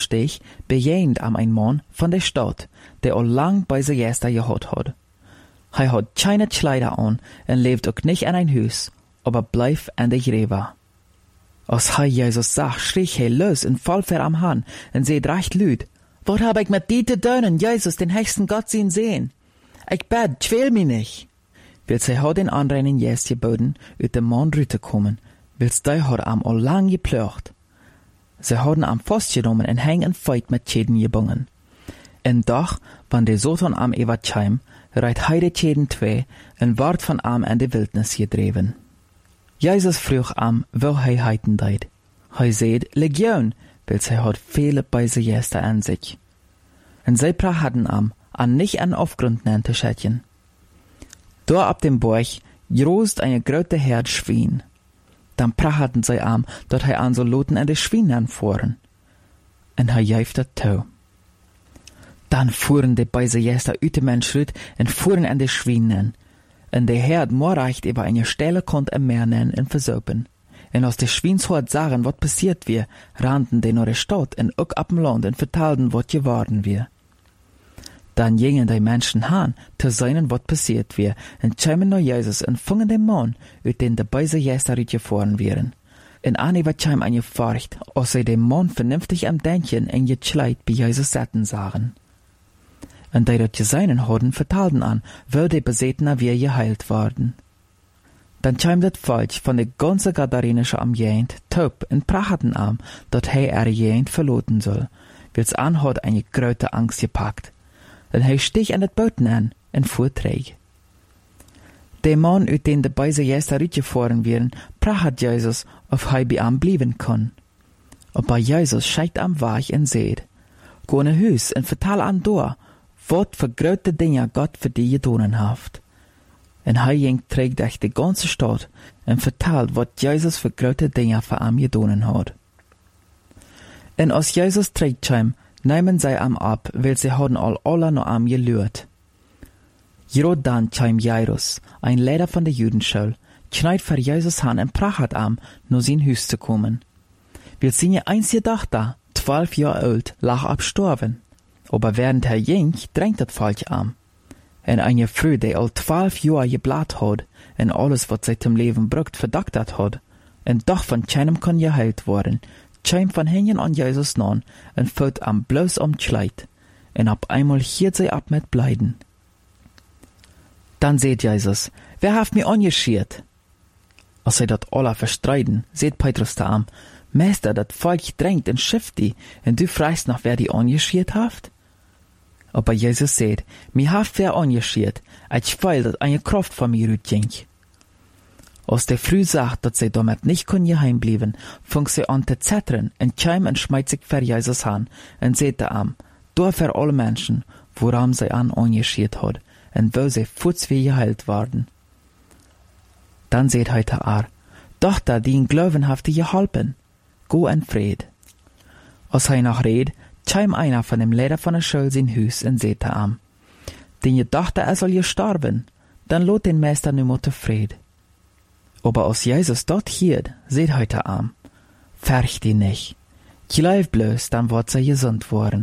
Tempelsteg bejegend am ein Mann von der Stadt, der al lang bei se Gäste gehad hat. Hij hat keine Kleider an en lebt auch nicht in ein Haus, aber bleif an der Greva. Als hij Jesus zag, schrie hij los en val ver am Hand en zei recht luid, wat hab ik met die te doen, Jesus, den höchsten Gott zien sehen? Ich bed, quäl mich nicht. Wils hij had den anderen Jes geboden, uit de Mann rüte kommen, wils die had am al lang geplucht. Sie hadden am vastgenommen en heng en feit met Tjeden gebungen. En dag, wann der Satan am Evatscheim, reit heide Tjeden twee en ward van am in de Wildnis gedreven. Jesus vroeg am, wo hij heiten deed. Hij zei, Legion, wils hij had viele bei se Gäste an sich. En zij prachten am, an nicht an Aufgrund nannte Schätchen. Dort ab dem Borch großt eine große Herd Schwein. Dann prachten sie am, dort hij an so Loten an de Schwein anfuhren. En hij jäifte toe. Dann fuhren de beise Gäste uit de Menschrit en fuhren an de Schwein an. En de Herd moorreicht über eine Stelle konnt am Meer nennen en versopen. En als de Schweinshort sagen, wat passiert wir, rannten de naar de Stadt en ook ab dem Land en vertelden, wat geworden wir. Dann gingen die Menschen han, zu sehen, wat passiert wir, en kämen nach Jesus en fungen den Mann, uit den de beise Gäste gefahren wären. En Annie war käm eine Furcht, als sie den Mann vernünftig am Denken en gekleid bei Jesus satten sahen. En die dat gesehen hadden, vertelden an, wo die Besetner wir geheilt worden. Dann käm das Volk von der ganzen Gadarenische am Gegend, taub en prachten am, dat hij Gegend verloten soll, wils an hat eine große Angst gepackt. En hij stich an het Boot an en fuhr träg. Der Mann, uit den de beise Gäste uitgefahren wären, pracht Jesus, of hij bei am blieben kann. Aber Jesus scheikt am Weich en seht, go in Hus en vertel an door, wat für große Dinge Gott für die gedonen haft. En hij ging träg durch die ganze Stadt en vertelt, wat Jesus für große Dinge für am gedonen hat. En als Jesus träg käm, nehmen sie am ab, weil sie hadden alle noch am gelührt. Gerade dann käm Jairus, ein Lehrer von der Judenschule, kneit für Jesus an und pracht am, nur sein Hus zu kommen. Weil seine einzige Tochter, 12 Jahre alt, lag abstorben. Aber während er ging, drängt das Volk am. En eine Frau, die al 12 Jahre geblat hat, en alles, was sie zum Leben brucht, verdachtert hat, en doch von keinem kann geheilt worden, käm von hängen an Jesus nan en fällt am bloß Kleid, en ab einmal hielt sie ab mit Bleiden. Dann seht Jesus, wer haft mir angeschiert? Als sie dat alle verstreiten, seht Petrus da am, Meister, dat Volk drängt en schifft die, en du fragst noch, wer die angeschiert haft? Aber Jesus seht, mir haft wer angeschiert, ich weil dat eine Kraft von mir utging. Als der Früh sagt, dass sie damit nicht geheim blieben, fing sie an zu zettern und käm und schmeißt sich für Jesus an und sagte am, da für alle Menschen, woran sie angeschiert hat und wo sie futzwie geheilt waren. Dann seht heute Tochter, die in Glauben haft die geholpen, go in Fried. Als hij noch red, käm einer von dem Lehrer von der Schule sein Hus und sagte am, die Tochter soll gestorben, dann lot den Meister nimmer zufrieden. Aber als Jesus dort hielt, seht heute am, färcht die nicht. Glaub bloß, dann wird sie gesund worden.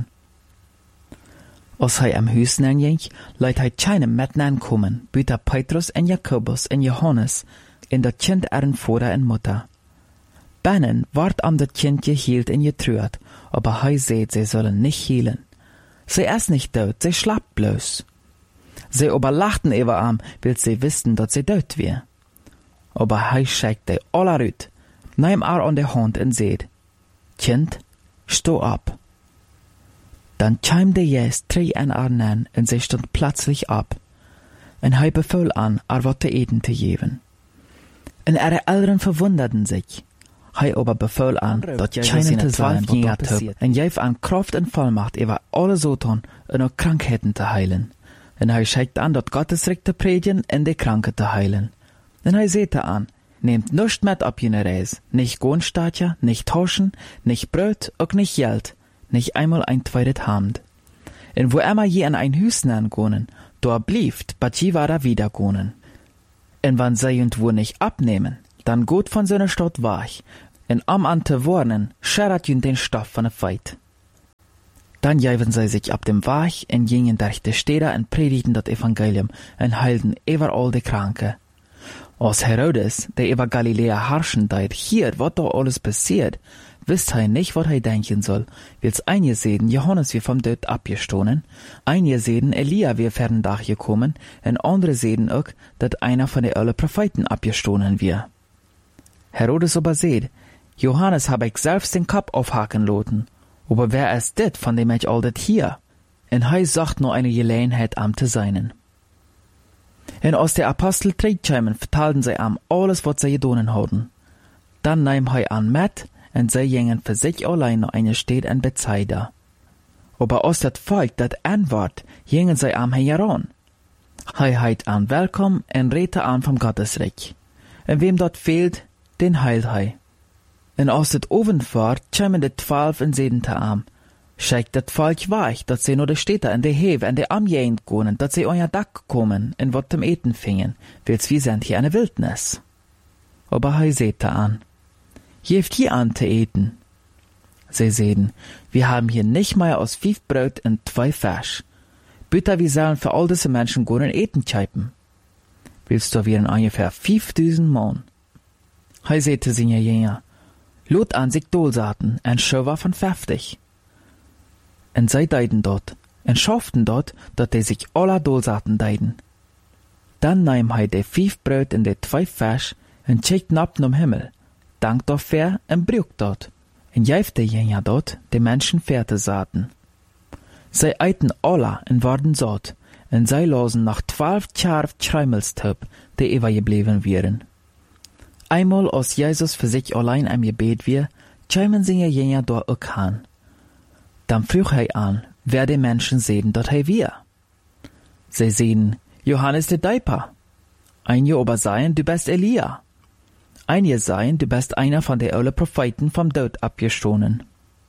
Als hij am Hus ging, leit hij keinem mit kommen, büter Petrus en Jakobus en Johannes, in dat Kind eren Vater en Mutter. Bennen ward am dat Kind gehielt en getrürt, aber hij seht, sie sollen nicht hielen. Sie ist nicht tot, sie schlappt bloß. Sie aber lachten über am, weil sie wussten, dass sie tot wär. Aber hij schickt alle uit, neem an der Hand en seht, Kind, sto ab. Dann käm der Jes 3 an en sie stond plötzlich ab. En hij befahl an, wat te eten te geven. En ihre Eltern verwunderten sich. Hij aber befahl an, dat keine te 12 Jahre töp, en geef an Kraft en Vollmacht über alle Satan en ook Krankheiten te heilen. En hij schickt an, dat Gottes Recht te predigen en de Kranken te heilen. En hij sagte an, nehmt nischt mit ab jene Reis, nicht Gohnstatja, nicht Tauschen, nicht Brot, auch nicht Geld, nicht einmal ein zweites Hand. En wo immer je an ein Hüsten angonen, da blieft, bat je war da wieder gonen. En wann sie und wo nicht abnehmen, dann gut von so einer Stadt wach, en am an te warnen, scherrat jün den Stoff von der Feit. Dann jäven sie sich ab dem Weg en gingen durch die Städte en predigten das Evangelium en heilten überall die Kranke. Als Herodes, der über Galiläa herrschen deed, hier, wat da alles passiert, wisst hij nicht, wat hij denken soll, wils einige seden Johannes wie vom Tod abgestohlen, einige seden Elia wie fern Dach gekommen, en andere seden auch, dat einer von de alle Propheten abgestohlen wir. Herodes aber seht, Johannes hab ich selbst den Kopf aufhaken loten, aber wer ist dit, von dem ich all dit hier? En hij sagt nur eine Gelegenheit am te seinen. En als der Apostel trägtscheimen vertalten sie am alles, wat sie gedonen hadden. Dann nahm hij an met, en sie gingen für sich allein nach einer Stadt in Bethsaida. Aber als das Volk dat antwort, gingen sie am heran. Hij heit an welkom en redte an vom Gottesreich. En wem dort fehlt, den heilt hij. En als het Abend war, tscheimen de 12 en sedente am. Schickt dat Volk weg, dat sie nur de Städte en de Heve en de Amjegend gonen, dat sie euer Dach kommen en wat zum Eten fingen, wils wir sind hier eine Wildnis. Aber hij sehte an. Geeft hier an te eten. Sie sehen, wir haben hier nicht mehr aus 5 Brot und 2 Fisch. Bitte, wir sollen für all diese Menschen guten Eten scheipen. Willst du wir ungefähr 5000 Mann? Hij sehte seine Jünger, lot an sich Dolsaten, en Schöver von 50. En zij deiden dort, en schafften dort, dat die sich alle Dolsaten deiden. Dann nahm hij de 5 Brot en de 2 Fisch, en schickten ab zum Himmel, dankt dafür en brück dort, en jäfte jünger dort, de Menschen Fährte saten. Zij eiten alle en waren satt, en zij losen nach 12 Jahren Schreimelstub, die übergeblieben wären. Einmal als Jesus für sich allein am Gebet wir, tscheimen seine Jünger dort auch an. Dann frug hij an, wer die Menschen sehen, dat hij wir. Sie sehen, Johannes der Däuper. Einige aber seien, du bist Elia. Einige seien, du bist einer von den alle Propheten vom Tod abgestohlen.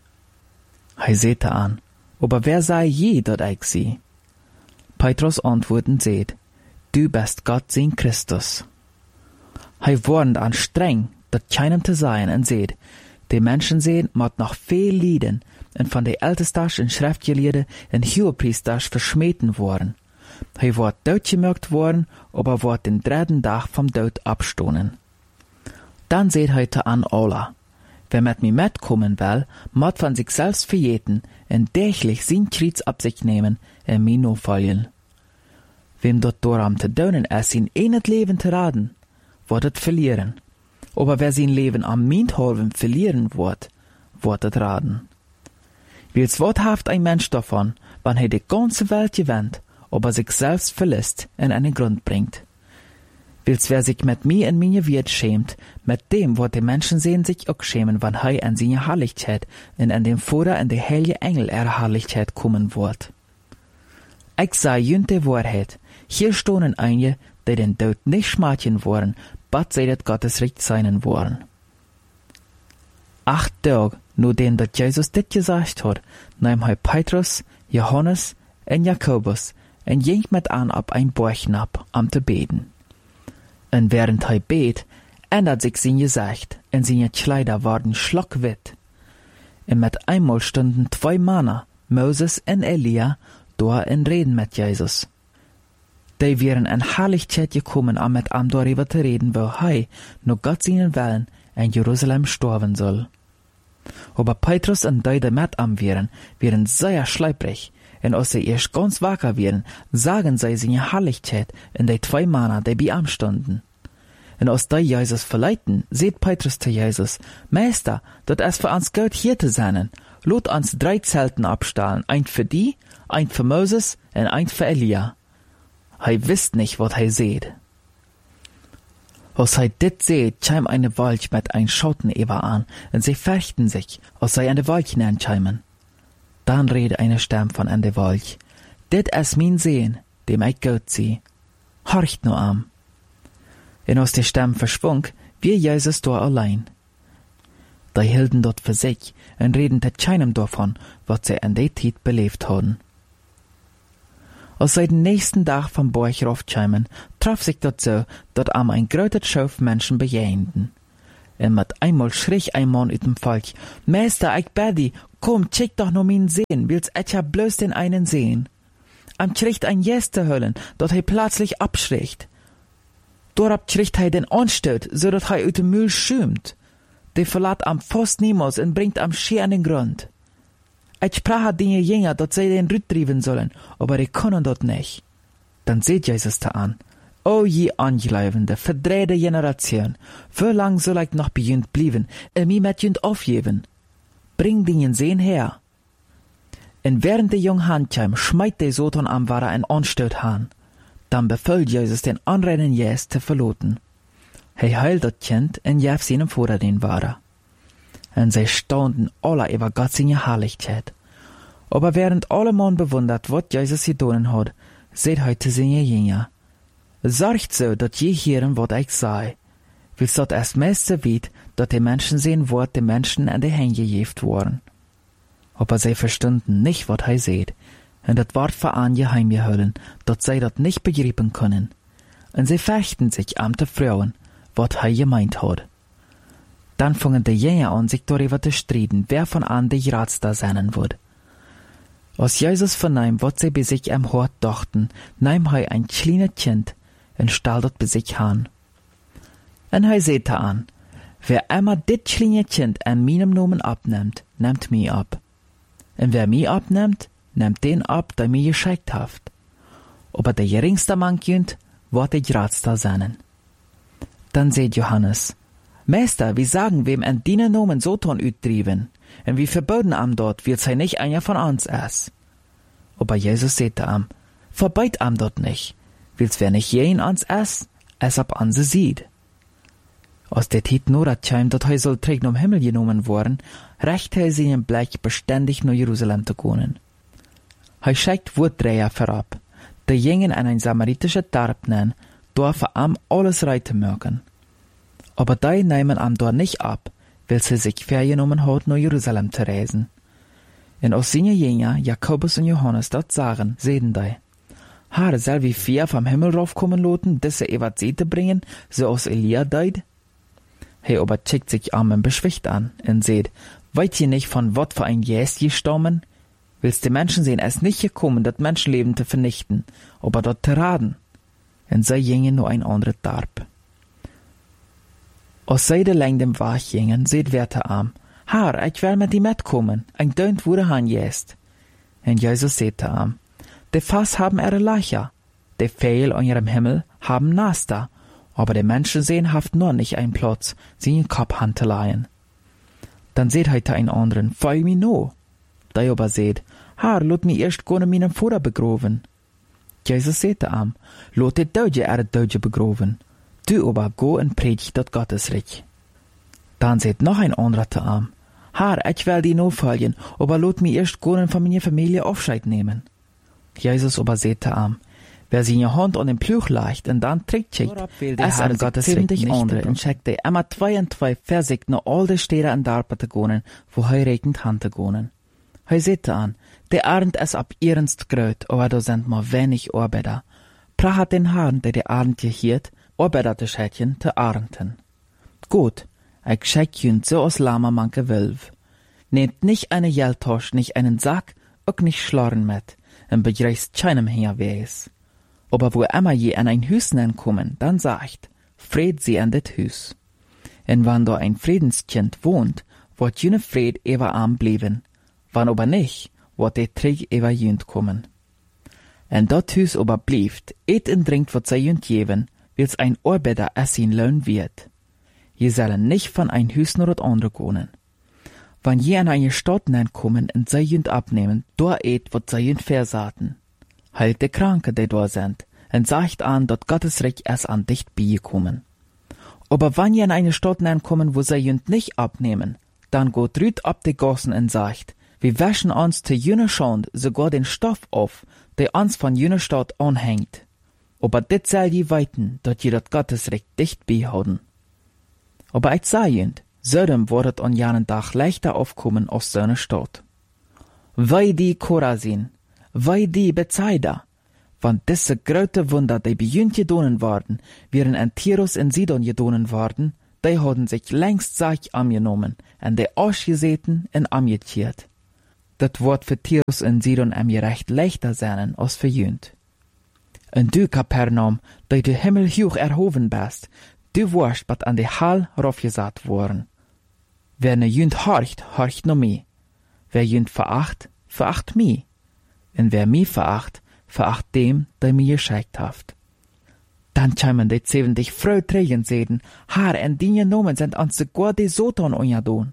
Hij sehte an, aber wer sei je, dat ich sie? Petrus antworten seht, du bist Gott sein Christus. Hij warnt an streng, dat keinem te sein, en seht, die Menschen sehen, mat noch viel Lieden, en von de Ältesters en Schriftgelehrten en Hohepriesters verschmeten worden. Hij wordt doodgemerkt worden, aber wordt den 3. Tag vom Tod abstohlen. Dann seht hij te an alle. Wer mit mir mitkommen will, moet von sich selbst verjeten en täglich sein Kreuz ab sich nehmen en mir nachfolgen. Wem dort doram te doen is sein enet Leben te raden, wordt het verlieren. Aber wer sein Leben am Mintholven verlieren wird het raden. Wils worthaft ein Mensch davon, wann hij de ganze Welt gewinnt, aber sich selbst verlässt en einen Grund bringt. Wils wer sich mit mir en meine Wert schämt, mit dem wird die Menschen sehen sich auch schämen, wann hij an seine Herrlichkeit en an dem Vater en de heilige Engel ihrer Herrlichkeit kommen wird. Ich sage jünt Wahrheit, hier stohnen einige, die den Tod nicht schmatchen wollen, bat sie dat Gottes Recht sein wollen. 8 Tage, nachdem dat Jesus dit gesagt hat, nahm hij Petrus, Johannes en Jakobus en ging mit an ab ein Borch ab, am te beten. En während hij bet, ändert sich sein Gesicht, en seine Kleider waren schlockwit. En mit einmal stunden 2 Männer, Moses en Elia, da en reden mit Jesus. Die wären in Herrlichkeit gekommen, um mit ihm darüber zu reden, wo hij, nur Gott seinen Willen, in Jerusalem sterben soll. Aber Petrus und die, die mit ihm wären sehr schleiprig, und als sie erst ganz wacker wären, sagen sie seine Herrlichkeit in die 2 Männer, die bei ihm stunden. Und als die Jesus verleiten, seht Petrus zu Jesus, Meister, dat es für uns gut hier zu sein, lot uns 3 Zelten abstahlen, ein für die, ein für Moses und ein für Elia. Hij wisst nicht, wat hij seht. Als hij dit seht, scheim eine Wolch mit ein Schatten über an, und sie fürchten sich, als sei an de Wolch hineinscheimen. Dann redet eine Stimme von an de Wolch. Dit is mein Sehen, dem ich gut sie. Horcht nur am. Und als die Stimme verschwunk, wie Jesus da allein. Die hielten dort für sich und reden mit keinem davon, was sie an der Zeit belebt haben. Als sie den nächsten Tag vom Borch raufscheimen, traf sich dort so, dass am ein größer Schauf Menschen bejähenden. En mit einmal schrie ein Mann uit dem Volk: Meister, ich bedi, komm, check doch noch min sehen, willst ich ja bloß den einen sehen. Am schricht ein Jester höllen, dort hij plötzlich abschricht. Dorab schricht hij den anstöt, so dat hij uit dem Müll schümt. De verlaat am fast niemals en bringt am Schee an den Grund. Ich sprach den Jünger, dat sie den Rüt driven sollen, aber die können dort nicht. Dann seht Jesus da an: O je angeleivende, verdrehte Generation, wie lang soll ich noch bei jünd blieben, mi met jünd aufgeben? Bring den Sehen her. En während der jung Handjeim schmeit der Satan am Wara en Anstöt han. Dann befiehlt Jesus den anrennen Jes zu verloten. Hij heilt dat Kind en jef seinem Vater den Wara. En sie staunten alle über Gott seine Herrlichkeit. Aber während alle Mann bewundert, was Jesus getan hat, seht heute seine Jünger: Sorgt so, dat je hören, wat ich sei. Wils dat erst meiste weet, dat die Menschen sehen, wat die Menschen an die Hände gejeft worden. Aber sie verstanden nicht, wat hij seht, en dat ward vor an geheim gehüllen, dat sie dat nicht begreifen können. En sie fechten sich am te Frauen, wat hij gemeint hat. Dann fangen die Jünger an, sich darüber zu streiten, wer von an die Ratster sein wird. Als Jesus vernahm, wat sie bei sich am Hort dachten, nahm hij ein kleines Kind en stal dat bei sich an. En hij sehte an: Wer einmal dit kleine Kind an meinem Namen abnimmt, nimmt mich ab. En wer mich abnimmt, nimmt den ab, der mich geschickt haft. Aber der geringste Mann jünd, wird der Ratster sein. Dann seht Johannes: Meister, wie sagen wem an deinen Namen Satan utdriven? En wie verboten am dort, wird sei nicht einer von uns es. Aber Jesus sehte am: Verbeit am dort nicht. Willst wer nicht jeden ans es ab an se sieht. Aus der Tit nur dat Scheim, dat hij soll trägt Himmel genommen worden, recht hij seinen Blick beständig nach Jerusalem zu gehen. Hij schickt Wurddreher vorab, die Jungen an ein samaritische Dorf nennen, dürfen am alles reiten mögen. Aber die nehmen am dort nicht ab, weil sie sich vorgenommen hat, nach Jerusalem zu reisen. Und aus seine Jünger, Jakobus und Johannes, dort sagen, sehen die: Herr, soll wie vier vom Himmel raufkommen loten, dass sie ewat Seete bringen, so aus Elia deut? He aber checkt sich am und beschwicht an und seht: Weit ihr nicht von wat für ein Jes gestorben? Willst die Menschen sehen, es nicht gekommen, das Menschenleben zu vernichten, aber dort zu raden? Und sie gingen nur ein anderes Darb. Aus seide lang dem Wach gingen, seht Werte am: Herr, ich will mit die mitkommen, ein dönt wurde han jest. Und Jesus sehte am: Die Fass haben ihre Leicher, die Pfeil an ihrem Himmel haben Naster, aber die Menschen sehen haft nur nicht einen Platz, sie in Kopf hanteleihen. Dann seht heute ein anderen: Folg mi no. Der aber seht: Herr, lot mi erst gone meinem Vater begroven. Jesus sehte am: Lot die Deutsche Deutsche begroven. Du aber go und predigt dat Gottesreich. Dann seht noch ein anderer te am: Herr, ich will die no folgen, aber lot mi erst gone von meiner Familie Aufscheid nehmen. Jesus aber sehte am: Wer seine Hand an den Pluch legt und dann trägt schickt, es an Gottes dich andere und schickt die immer 2 und 2 versigt noch all die Städte an Darpa zu gehen, wo hei regnet Hand zu gehen. Hei sehte an: Der Arend es ab ihrens gröt, aber da sind mal wenig Arbeiter. Prahat den Herrn, der die Arend gehiert, Arbeiter zu schätchen, zu Arenden. Gut, ich schick jünd so aus Lama manke Wölf. Nehmt nicht eine Geldtasche, nicht einen Sack, auch nicht Schlorren mit, und begreist keinem her wees. Aber wo immer je an ein Hüs kommen, dann sagt: Fried sie an det Hüs. Und wann da ein Friedenskind wohnt, wird jene Fried ewer arm blieben. Wann aber nicht, wird der Träg ewer jünd kommen. Und dat Hüs aber blieft, et und trinkt wat sei jünd jeven, wils ein Arbeiter es ihn lohn wird. Je sollen nicht von ein Hüs nur dat andere gehen. Wann je an eine Stadt kommen und sei jünd abnehmen, da et wat sei jünd versaten. Heilt die Kranke, die da sind, und sagt an, dat Gottes Reich erst an dicht beikommen. Aber wann je in eine Stadt kommen, wo sie jünd nicht abnehmen, dann geht Rüd ab die Gossen und sagt: Wir wäschen uns zu jüner Schand sogar den Stoff auf, der uns von jüner Stadt anhängt. Aber dit soll je weiten, dat je dat Gottes Reich dicht beihouden. Aber ich sag jünd, Sodom wordet an jenen Tag leichter aufkommen aus so einer Stadt. Wei die Chorazin, wei die Bethsaida, wann diese große Wunder, die bei jünd gedonen worden, wären an Tirus in Sidon gedonen worden, die hadden sich längst Sach angenommen en die ausgeseten en angekeerd. Dat wordt für Tyrus en Sidon recht leichter sein als für Jünd. En du, Kapernaum, die du Himmel hoch erhoven bist, du wirst wat an die Hall raufgesat worden. Wer ne Jünd horcht no mi. Wer Jünd veracht mi. En wer mi veracht dem, der mi geschickt haft. Dann kämen die 70 Frau trägen seden, haar en die genomen sind an sogar die Sotan unjadon.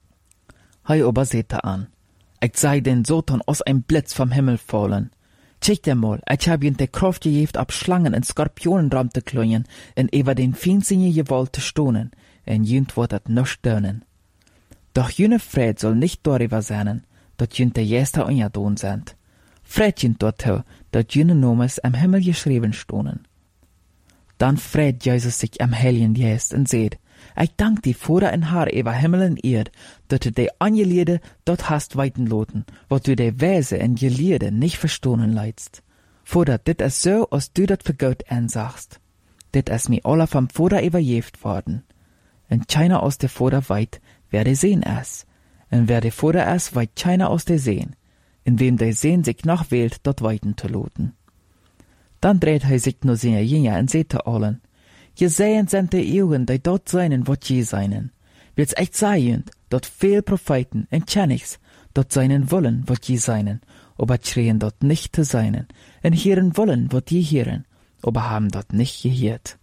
Hei aber seht an. Ich sei den Sotan aus ein Blitz vom Himmel fallen. Check dir mal, ich hab ihn die Kraft gegeben, ab Schlangen und Skorpionenraum zu klungen, und über den feinsinnigen Gewalt zu stohnen, und jünd wird das nicht dönen. Doch jüne Fred soll nicht darüber sein, dass jünd der Jester unjadon sind. Fred jünd dort, dass jüne Nomes am Himmel geschrieben stohnen. Dann freut Jesus sich am Heiligen Geist und seht, ich dank die Vater in Haar über Himmel und Erd, dass du die Angeliede dort hast weiten loten, wo du die Weise und Gelierde nicht verstohlen leidst. Vater, dit ist so, als du dat für Gott ansagst. Dit ist mir alle vom Vater überjeft worden. Und keiner aus der Vater weit, wer die sehen es. Und wer der Vater ist, weit keiner aus der sehen. In wem der Sehen sich noch wählt, dort weiten zu loten. Dann dreht sich nur seine Jünger und seht zu allen, je sehen sind die Augen, die dort seinen, wat je seinen. Will's echt sein, dort viel Propheten und Kennigs, dort seinen wollen, wat je seinen, aber schreien dort nicht zu seinen, und hören wollen, wat je hören, aber haben dort nicht gehört.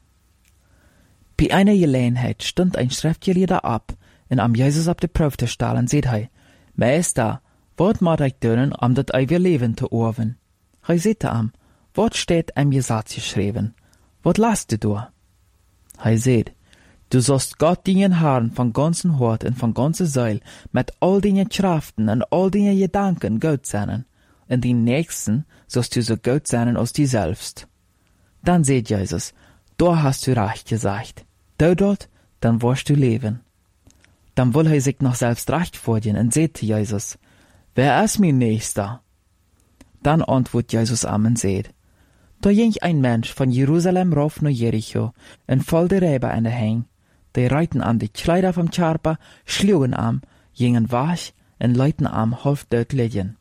Bei einer Gelegenheit stund ein Schriftgelehrter ab, und am Jesus auf die Probe zu stellen, seht hei, Meister, wat mag ich tun, dat wir Leben zu orven? Hei seht am, wat steht am Gesetz geschrieben? Wat lasst du da? Hei seht, du sollst Gott deinen Herrn von ganzem Hort und von ganzer Seele mit all deinen Kraften und all deinen Gedanken gut sein, und den Nächsten sollst du so gut sein als dir selbst. Dann seht Jesus, da hast du recht gesagt. Du dort, dann wirst du leben. Dann will er sich noch selbst recht vorgehen und seht Jesus, wer ist mein Nächster? Dann antwortet Jesus am und seht, da ging ein Mensch von Jerusalem rauf nach Jericho, und voll der Räber an der Häng. Die reiten an die Kleider vom Charper, schlugen am, gingen wach, und leuten am half dort liegen.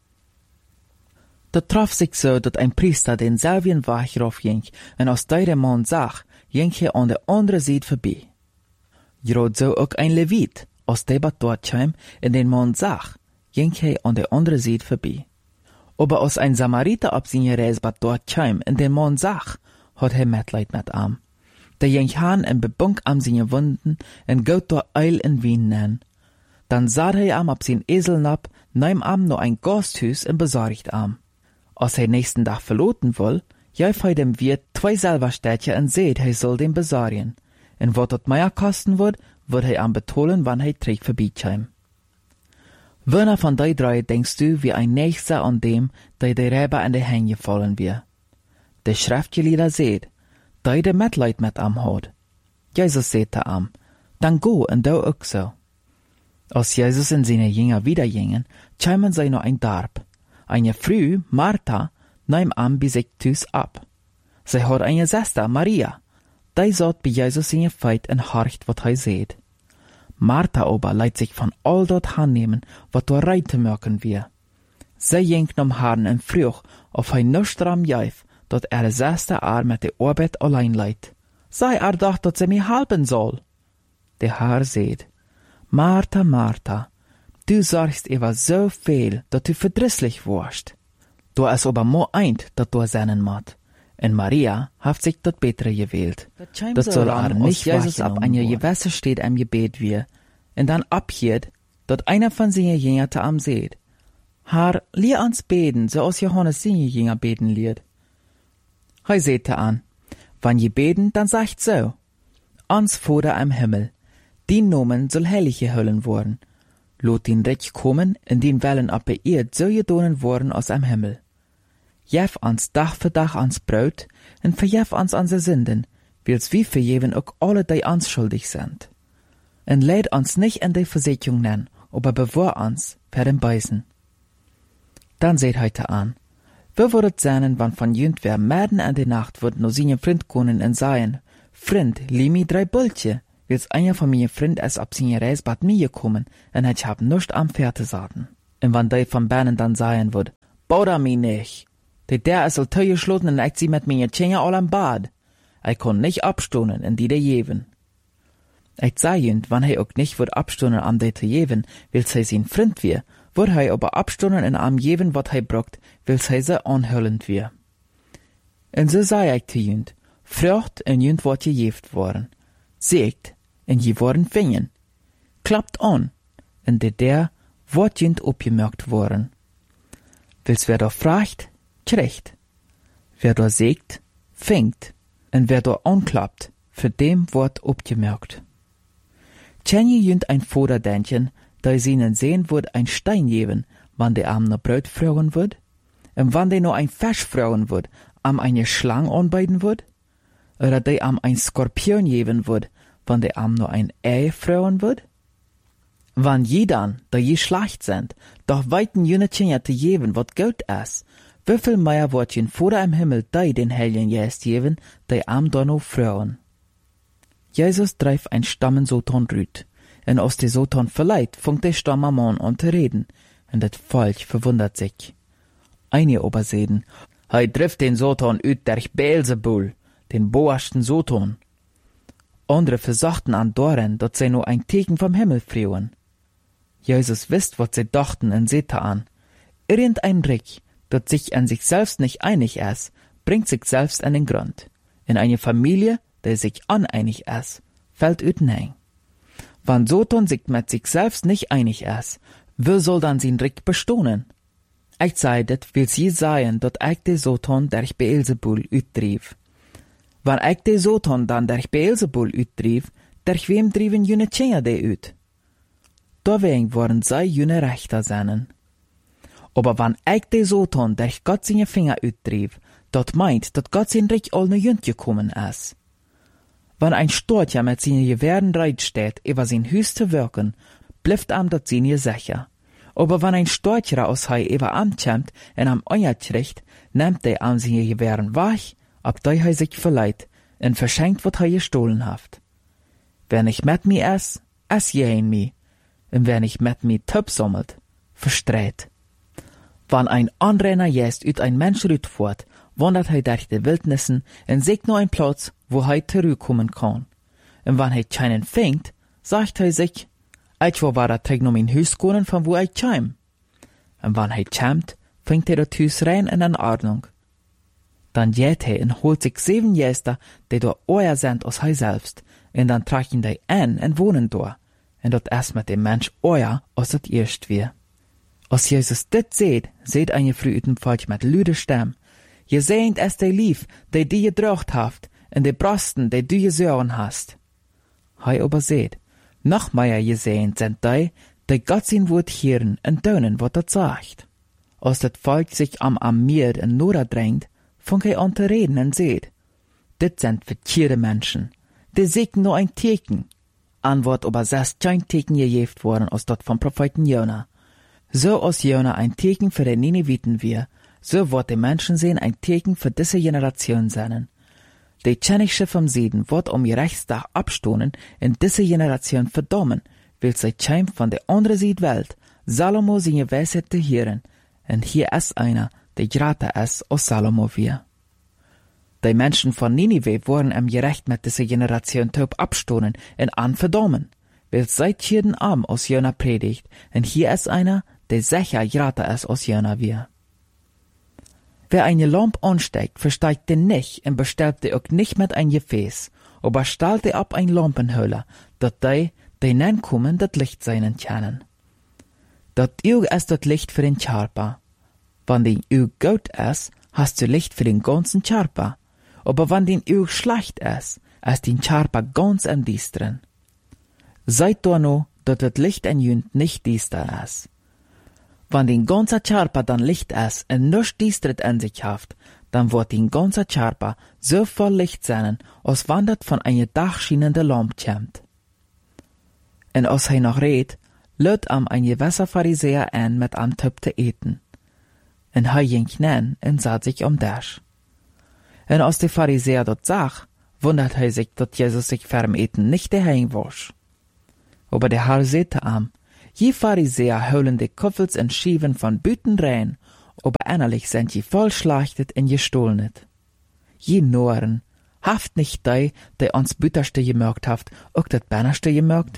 Da traf sich so, dass ein Priester den selben Wach rauf ging, und aus der Mann sah, ging er an der anderen Seite vorbei. Gerade so auch ein Levit, aus der dort kam, und den Mann sah, ging er an der anderen Seite vorbei. Aber als ein Samariter ab seine Reise dort kam, und den Mann sah, hat er Mitleid mit ihm. Der ging han en bebunk am seine Wunden, en gaut dort Eil in Wien nen. Dann sah er am ab sein Esel nab, nahm am noch ein Gasthus und besorgt am. Als er nächsten Tag verloten will, jäuf er dem Wirt 2 Silberstädtchen und seht, er soll den besorgen. Und wat dat Meier kosten wird er am betonen, wann er trägt vorbeikäm. Wer von die 3 denkst du, wie ein Nächster an dem, der die Räber an die Hänge fallen wird? Der Schriftgelehrter seht, der Mitleid mit am hat. Jesus seht am, dann go und du auch so. Als Jesus und seine Jünger wieder gingen, kämen sie noch ein Darb. Eine Frau, Martha, nahm am bei sich Tus ab. Sie hat eine Schwester, Maria. Die satt bei Jesus in ihr Feit und horcht, wat er seht. Martha aber leiht sich von all dort annehmen, wat du reiten mögen wir. Sie ging nom Herrn und frug, auf ein nüchtern jäuf, dat Schwester mit der Arbeit allein leidt. Sei doch, dat sie mir helfen soll. Der Herr seht, Martha, Martha, du sorgst über so viel, dat du verdrisslich wirst. Du ist aber mo eint, dat du seinen mat. Und Maria hat sich dat Betere gewählt. Das soll nicht Jesus ab an ihr Gewässer steht am Gebet wir, und dann abhiert, dat einer von seinen Jüngern am seht. Herr, lehr uns beten, so aus Johannes seine Jünger beten liert. Hei seht an, wann je beten, dann sagt so, ans Vater am Himmel, din Nomen soll heilig gehüllen worden, lot din Reich kommen, in din Wellen ab beirrt so gedonen worden aus am Himmel. Jef ans Dach für Dach ans Brot, und verjef ans anse Sünden, wils wie verjeven auch alle, die ans schuldig sind. Und leid ans nicht in die Versicherung nennen, aber bewahr ans per dem Beißen. Dann seht heute an, wo würdet sein, wann von jünd wer mitten in die Nacht wird no seine Freund kommen und sagen, Freund, lieh mi 3 Bultje, wils einer von meinen Freunden ist ab seine Reis bad mir gekommen, und ich hab nuscht am Pferde saten. Und wann die von Bernen dann sagen wird, bauder mi nicht. Der ist al teu geschloten und ich sie mit meinen Tschenja all am Bad. Ich kon nicht abstonen in die der Jeven. Ich sah jünd, wann auch nicht wird abstonen am de te Jeven, wils sein Freund wir, wird aber abstonen in am Jeven, wat brockt, wils se anhöllend wir. Und so sah ich te jünd, frucht en jünd wat gejeft worden. Seegt, en je worden fingen. Klappt an, en der wat jünd opgemerkt worden. Wils wer da fragt, kriegt. Wer da seegt, fängt. En wer da anklappt, für dem wort opgemerkt. Ken je jünd ein Vorderdenken, da sie ihnen sehen wird ein Stein geben, wann der am no Brot fragen wird? Und wann der no ein Fisch fragen wird, am eine Schlange anbeiden wird? Oder der am ein Skorpion geben wird, wann der am no ein Ei fragen wird? Wann je dann, da je schlecht sind, doch weiten jene Tjenja te geben, wat gut is, wieviel mehr wird jen vor im Himmel die den Helgen jest geben, die am da no fragen? Jesus dreif ein Stammen Soton rüt, en aus de Soton verleiht, funkt der Stamm am an zu reden, en das Volk verwundert sich. Einige oberseden, hei trifft den Soton üt durch Beelzebul, den boasten Soton. Andere versachten an Doren, dat sei nur ein Teken vom Himmel frühen. Jesus wisst, wat sie dachten en sehte an. Irgendein Rick, dat sich an sich selbst nicht einig ist, bringt sich selbst an den Grund. In eine Familie, der sich uneinig ist, fällt ütenhäng. Wann Soton sich mit sich selbst nicht einig ist, wie soll dann sein Rick bestohnen? Ich sei det, will sie sagen, dat ich de Soton durch Beelzebul uttrieb. Wann ich de Soton dann durch Beelzebul uttrieb, durch wem drieben jene Tjenja de ut? Deswegen worden sei jene Rechter seinen. Aber wann ich de Soton durch Gott seine Finger uttrieb, dat meint, dat Gott sein Rick all ne Jünd gekommen ist. Wenn ein Storch mit seinen Gewehren reit steht, über sein Hüs zu wirken, blifft am dat seine sicher. Aber wenn ein Storch aus hei über am kämmt und am Eier kriegt, nimmt der am seine Gewehren wach, ab dei hei sich verleiht, und verschenkt, wat hei gestohlen haft. Wer nicht mit mir is je in mi, und wer nicht mit mi Töp sammelt, verstreit. Wann ein Anrenner jest üt ein Mensch rüt fort, wandert hei durch die Wildnissen und sieht nur ein Platz, wo hei zurückkommen kann. Und wenn hei keinen fängt, sagt hei sich, ich war da teg no mein Hüs gonen, von wo ich käm. Und wenn hei kämt, fängt er das Hüs rein in Ordnung. Dann geht hei und holt sich 7 Jäster, die da euer sind aus hei selbst, und dann tragen die ein und wohnen da. Und dat erst mit dem Mensch euer, aus dat erst wir. Als Jesus dit seht eine Früh üten Volk mit lüde Stimm. Je sehnt es de lief, die gedrocht haft, und de Brosten, die du gesören hast. Hei aber seht, noch mehr je sehnt sind die Gott sein Wort hören und tönen, wat dat sagt. Als das Volk sich am Meer in Nora drängt, fängt er an zu reden und seht, dit sind verkehrte Menschen, die sägen nur ein Teken. Antwort aber selbst kein Teken gejeft worden aus dat vom Propheten Jona. So aus Jona ein Teken für den Nineviten wir, so wird die Menschen sehen ein Teken für diese Generation sein. Die Tschenische vom Süden wird ihr Rechtstag abstohnen in diese Generation verdammen, will sie Scheim von der anderen Südwelt, Salomo seine Weisheit zu hören, und hier ist einer, der gerade ist aus Salomo wir. Die Menschen von Ninive wurden im Gerecht mit dieser Generation taub abstohnen und anverdammen, weil seit jeden Abend aus Jona predigt, und hier ist einer, der sicher gerade ist aus Jona wir. Wer eine Lampe ansteigt, versteigt den nicht und bestellt die auch nicht mit ein Gefäß, aber stellt die ab ein Lampenhöhle, dat die hineinkommen, das Licht seinen können. Dat Auge ist das Licht für den Körper. Wenn den Auge gut ist, hast du Licht für den ganzen Körper. Aber wenn den Auge schlecht ist den Körper ganz im Düsteren. Seid da noch, dass das Licht in Jünd nicht düster ist. Wenn den ganzen Körper dann Licht ist und nichts düstert in sich haft, dann wird den ganzen Körper so voll Licht sein, als wenn das von einer dachschienenden Lampe kommt. Und als er noch redet, lädt ein gewisser Pharisäer ein mit einem Töpf zu eten. Und er ging hin und sah sich Dasch. Und als der Pharisäer dort sah, wundert hij sich, dat Jesus sich vorm Eten nicht daheim was. Aber der Herr sagte ihm, je Pharisäer holen die Kuffels und Schieven von Büten rein, aber innerlich sind je voll schlachtet und gestohlnet. Je Noren, haft nicht die ons Bütterste gemerkt haft, auch dat Bannerste gemerkt?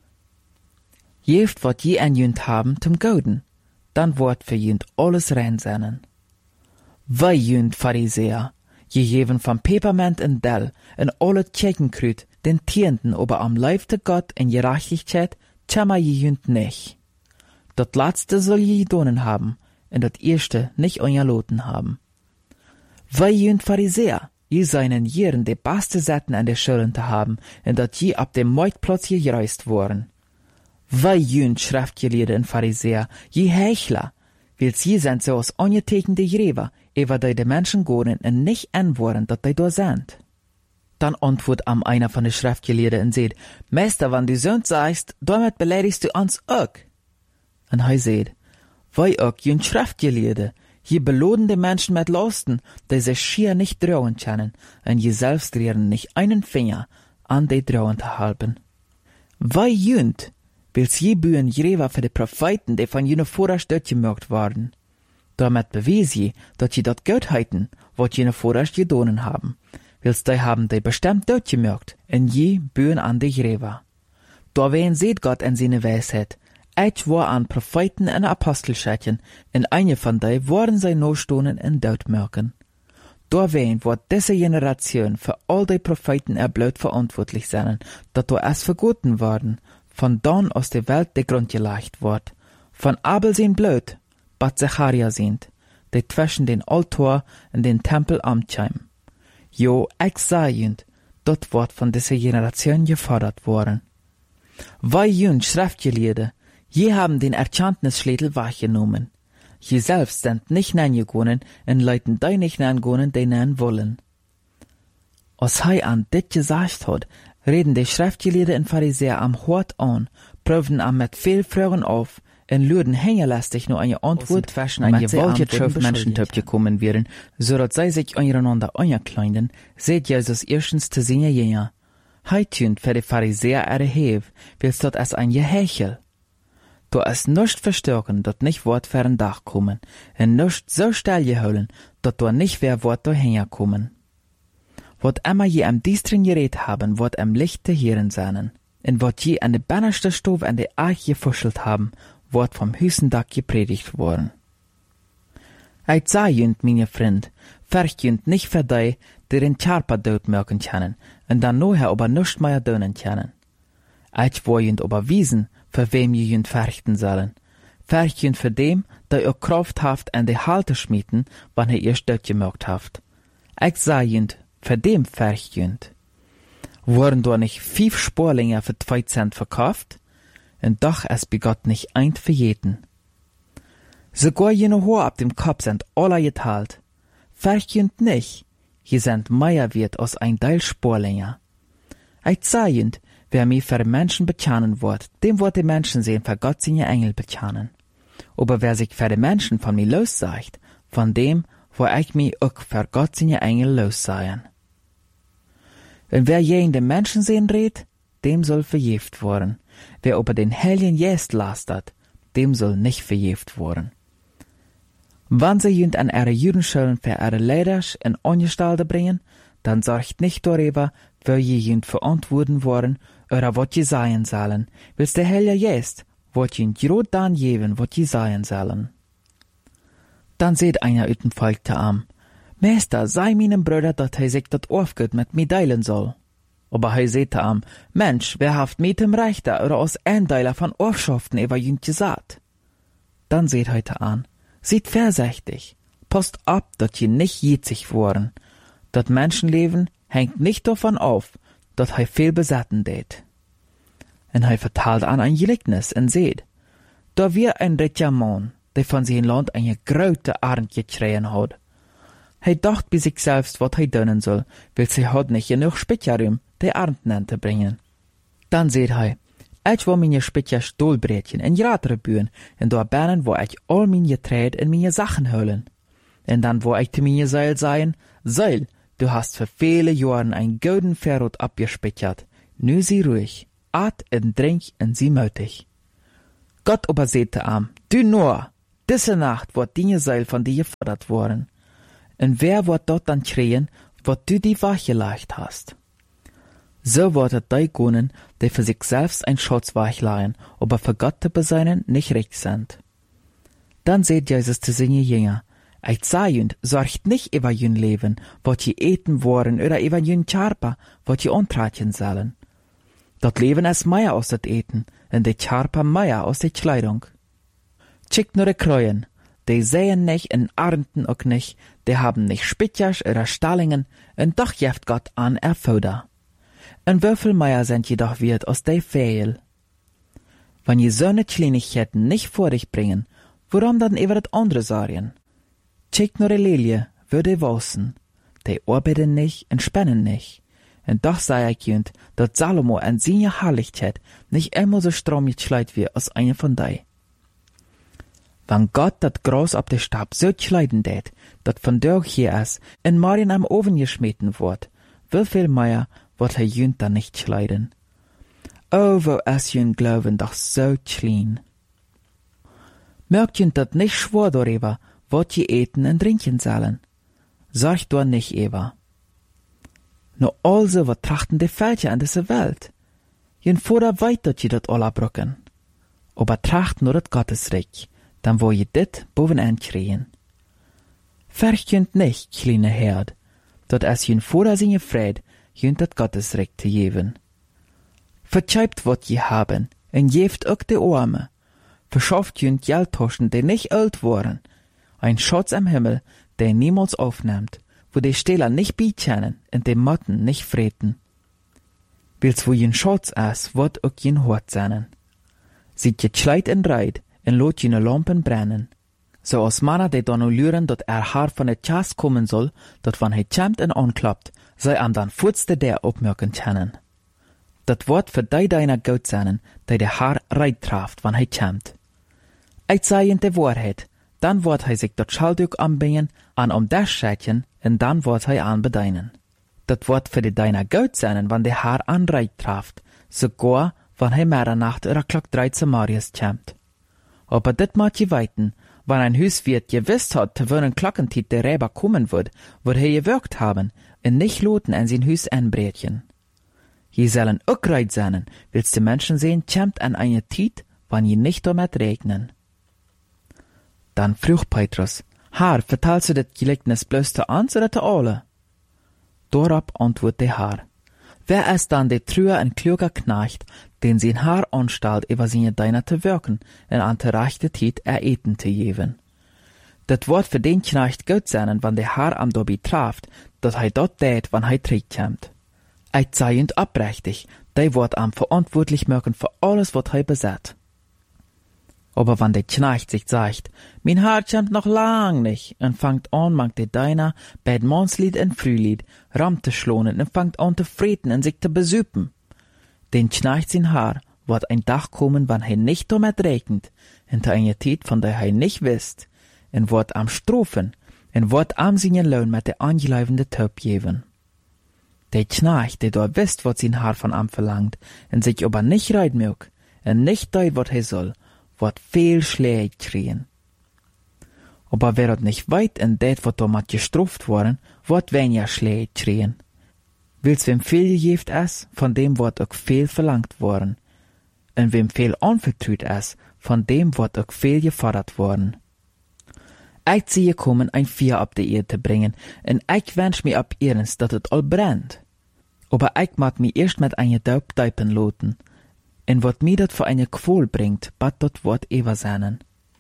Jeft wat je an jünd haben zum Gouden, dann wird für jünd alles rein seinen. Wei jünd Pharisäer, je geven van Peperment en Dell en alle Tjekenkrut, den Tienden ober am Leibte Gott in Gerechtigkeit, tschammer je jünd nicht. Dat letzte soll je donen haben, en dat erste nicht onjaloten haben. Wei jünd Pharisäer, je seinen Jieren de beste Setten an der Schulden zu haben, en dat je ab dem Marktplatz gereist worden. Wei jünd Schriftgelehrte en Pharisäer, je Heuchler, wils je sind so als ongetekende Gräber, ewa die de Menschen goren en nicht antworten, dat die da sind. Dann antwortet am einer von de Schriftgelehrten und sagt, Meister, wann du Sünd sagst, damit beleidigst du uns auch. Und er sagt, wei auch jünd Schriftgelehrte, je belohnen die Menschen mit Lasten, die sich schier nicht trauen können, und je selbst rühren nicht einen Finger an die trauen zu halten. Wei jünd, wils je bühen Gräber für die Propheten, die von jene vorerst durchgemerkt waren. Damit bewies je, dat je dat Goedheiten, wat jene vorerst gedonen haben, wils die haben die bestimmt durchgemerkt, en je bühen an die Gräber. Da wen seht Gott in seine Weisheit, eich war an Propheten en Apostelschätchen, en eine von die waren sie nostonen en doodmerken. Da wen wird diese Generation für all die Propheten erblöd verantwortlich sein, dat da es vergoten worden, von dann aus der Welt der Grund gelegt wird, von Abel sein Blut, bat Zacharia sind, die zwischen den Altar und den Tempel amtsheim. Jo, ich sah jünd, dort wird von dieser Generation gefordert worden. Wei jünd Schriftgelehrte, je haben den Erkenntnisschlädel wahrgenommen. Je selbst sind nicht nangegangen und leuten die nicht nangegangen, die nan wollen. Als hei an dit gesagt hat, reden die Schriftgelehrten und Pharisäer am Hort an, prüfen am mit viel Fragen auf, en luden hängerlastig nur eine Antwort zwischen ein gewaltiges Schöpf Menschentyp gekommen wären, so dass sie sich untereinander ankleiden, seht Jesus erstens zu seine Jünger. Hei tünt für die Pharisäer erheb, willst dort als ein Gehechel. Da ist nicht verstärken, dort nicht Wort für ein Dach kommen, en nicht so steil geholen, dort da nicht wer Wort da kommen. Wat immer je am Diestrin geredet haben, wird am Licht der Hirn sein, en wat je an de bannerste Stove an de Arch gefuschelt haben, wird vom Hüsendach gepredigt worden. Eit sei jünd, meine Freund, verjünd nicht für die, die den Charpa dort merken können, und dann nachher aber nicht mehr dönen können. Eit wo jünd aber wiesen, für wem je jünd verrichten sollen. Verjünd für dem, der ihr Kraft haft an die Halte schmieden, wann ihr dort gemerkt haft. Eit sei jünd, für dem verjünd. Wurden da nicht 5 Sporlinge für 2 Cent verkauft? Und doch es begott nicht ein für jeden. Sogar jene Haar ab dem Kopf sind alle geteilt. Verjünd nicht, je sind mehr wert als ein Teil Sporlinger. Eit seiend, wer mich für Menschen bezanen wird, dem wird die Menschen sehen für Gott seine Engel bezanen. Aber wer sich für die Menschen von mir lossagt, von dem, wo ich mich auch für Gott seine Engel losseien. Und wer je in den Menschen sehen redet, dem soll verjeft worden. Wer über den Heiligen Geist lastert, dem soll nicht verjeft worden. Wann sie jünd an ihre Judenschulen für ihre Leiders in Ongestalte bringen, dann sorgt nicht darüber, wer je jünd verantworten worden, oder wat je sein sollen, bis der Heilige Geist, wat jünd grot dann geben, wat je sein sollen. Dann seht einer ut dem Volk zu am, Meister, sei meinem Bruder, dat hij sich dat aufgut mit mir teilen soll. Aber hij seht am, Mensch, wer haft mit dem Rechter oder aus Einteiler von Orschaften über jünd gesagt? Dann seht heute an, seht vorsichtig, passt ab, dat je nicht jitzig worden. Dat Menschenleben hängt nicht davon auf, dat hij viel besatten det. En hij vertalt an ein Gleichnis und seht, da wir ein reicher Mann, der von sein Land eine große Arnd geschreien hat. Hij dacht bei sich selbst, wat hij doen soll, weil sie hat nicht genug Spitjarum, die Arnd te bringen. Dann seht hij, ich will meine Spitja Stolbrätchen en Gratere bühen, en da bernen, wo ich all meine Getreide en meine Sachen holen. En dann wo ich zu meine Seil sein, Seil, du hast für viele Jahren ein golden Verrot abgespeichert. Nu sie ruhig, at en drink en sie mötig. Gott aber sagte am, du nur, diese Nacht wird deine Seil von dir gefordert worden. Und wer wird dort dann schreien, wat du die wachgelegt hast? So wird es die gönnen, die für sich selbst ein Schatz wachlegen, aber für Gott zu beseinen nicht recht sind. Dann seht Jesus zu seinen Jünger, ich sage jünd, sorgt nicht über jün Leben, wat je eten worden, oder über jün Charpa, wat je antratjen sollen. Dat Leben ist mehr aus dat Eten, und die Charpa mehr aus der Kleidung. Schickt nur die Kreuen, die säen nicht und ernten auch nicht, die haben nicht Spitjers oder Stallingen, und doch jeft Gott an Erfuder. Und wieviel mehr sind jedoch wert aus der Fehl? Wenn je so ne Kleinigkeiten nicht vor dich bringen, warum dann über das andere sagen? Schickt nur die Lilie, würde wachsen, die arbeiten nicht und spannen nicht. Und doch sei ich jünd, dass Salomo an seine Herrlichkeit nicht immer so stramm geschleit wie als einer von dei. Wenn Gott dat Gras ab der Stab so schleiden tät, dat von durch hier ist, in Marien am Ofen geschmeten wird, wieviel mehr wird er jünd dann nicht schleiden? Oh, wo ist jünd Glauben doch so klein. Merkt jünd dat nicht schwor darüber, wat je eten und trinken sollen. Sorgt doch nicht über. Nur also wat trachten die Völker an dieser Welt. Jünd vorder weit dat je dat alle brücken. Aber tracht nur dat Gottesreich, dann wo je dit bovenaan kriegen. Fürcht jünd nicht, kleine Herd, dat es jünd vorder seine Fried, jünd dat Gottesreich zu geben. Vertscheibt wat je haben, en jeft ook de Arme. Verschafft jünd Geldtaschen, die nicht alt waren. Ein Schatz am Himmel, der niemals aufnimmt, wo die Stehler nicht beichenen und die Motten nicht freten. Wils wo jen Schatz ist, wird auch jen Hort sein. Sieht je Kleid en Reit, en lot jene Lampen brennen. So als Manner, die dann luren, dat Haar von der Chas kommen soll, dat wann hij champt en anklappt, sei am dann furzte der opmerken kennen. Dat wordt für die deiner gut sein, die der Haar reit traft, wann hij champt. Ich sei in der Wahrheit, dann wird hij sich dat Schalduk anbringen, an das Schätchen, und dann wird hij anbedeinen. Dat wird für die deiner gut sein, wann der Haar an reit traft, sogar, wann hij Mitternacht oder Klock 13 Marius champt. Aber dit macht je weiten, wann ein Hüswirt gewiss hat, zu welchen Glockentit der Räber kommen wird hij gewirkt haben, und nicht loten an sein Hüs anbrechen. Je sollen auch reit sein, willst die Menschen sehen, champt an eine Tit, wann je nicht damit regnen. Dann frug Petrus, Herr, vertalst du das Gleichnis bloß zu uns oder zu alle? Dorab antwortet der Herr, wer ist dann der trüher und kluger Knecht, den sein Herr anstalt, über seine Deiner zu wirken, und an der rechte Tit eten zu geben? Dat wird für den Knecht gut sein, wann der Herr am Dobi traft, dat hij dort tät, wann hij trägt. Ich sei und abrechtig, der wird am verantwortlich machen für alles, was hij besitzt. Aber wenn der Knecht sich sagt, mein Herr kämmt noch lang nicht, und fangt an, mangt der Deiner, bei Mannslied und Frühlied, Ram zu schlonen, und fangt an zu freten und sich zu besüppen. Den Knecht sein Herr wird ein Tag kommen, wann hij nicht damit regnet, und eine Zeit, von der hij nicht wisst, und wird am Strofen, und wird am seinen Lohn mit der angeleibende Taub geben. Der Knecht, der dort wisst, was sein Herr von am verlangt, und sich aber nicht reit mög, und nicht deut, was hij soll, wird viel Schläge kriegen. Aber wer nicht weit in det, wat damit gestruft worden, wird weniger Schläge kriegen. Wils wem viel gegeft ist, von dem wird auch viel verlangt worden. Und wem viel anvertraut ist, von dem wird auch viel gefordert worden. Ich sehe kommen, ein Feuer auf die Erde zu bringen, und ich wünsch mir ab ihrens, dass es all brennt. Aber ich mag mich erst mit einer Taub teipen loten. Und wat mir dat für eine Qual bringt, bat dat Wort ewer seinen.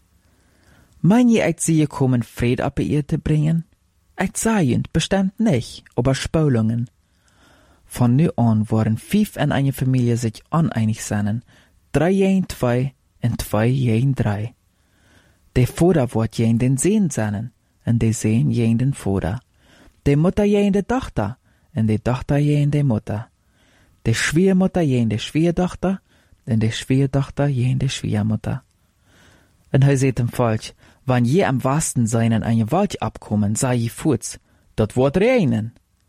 Mein je ich sehe kommen, Fried auf die Erde bringen? Ich sehend bestimmt nicht, aber Spölungen. Von nu an waren 5 in einer Familie sich uneinig sein, 3 gegen 2 und 2 gegen 3. Der Vater wird gegen den Sohn sein, und der Sohn gegen den Vater. Der Mutter gegen die Tochter, und die Tochter gegen die Mutter. Der Schwiegermutter gegen die Schwiegertochter, und die Schwiegertochter gegen die Schwiegermutter. Und er seht im Volk, wann je am wahrsten seinen eine Wald abkommen, sei je furz, dat wird regnen.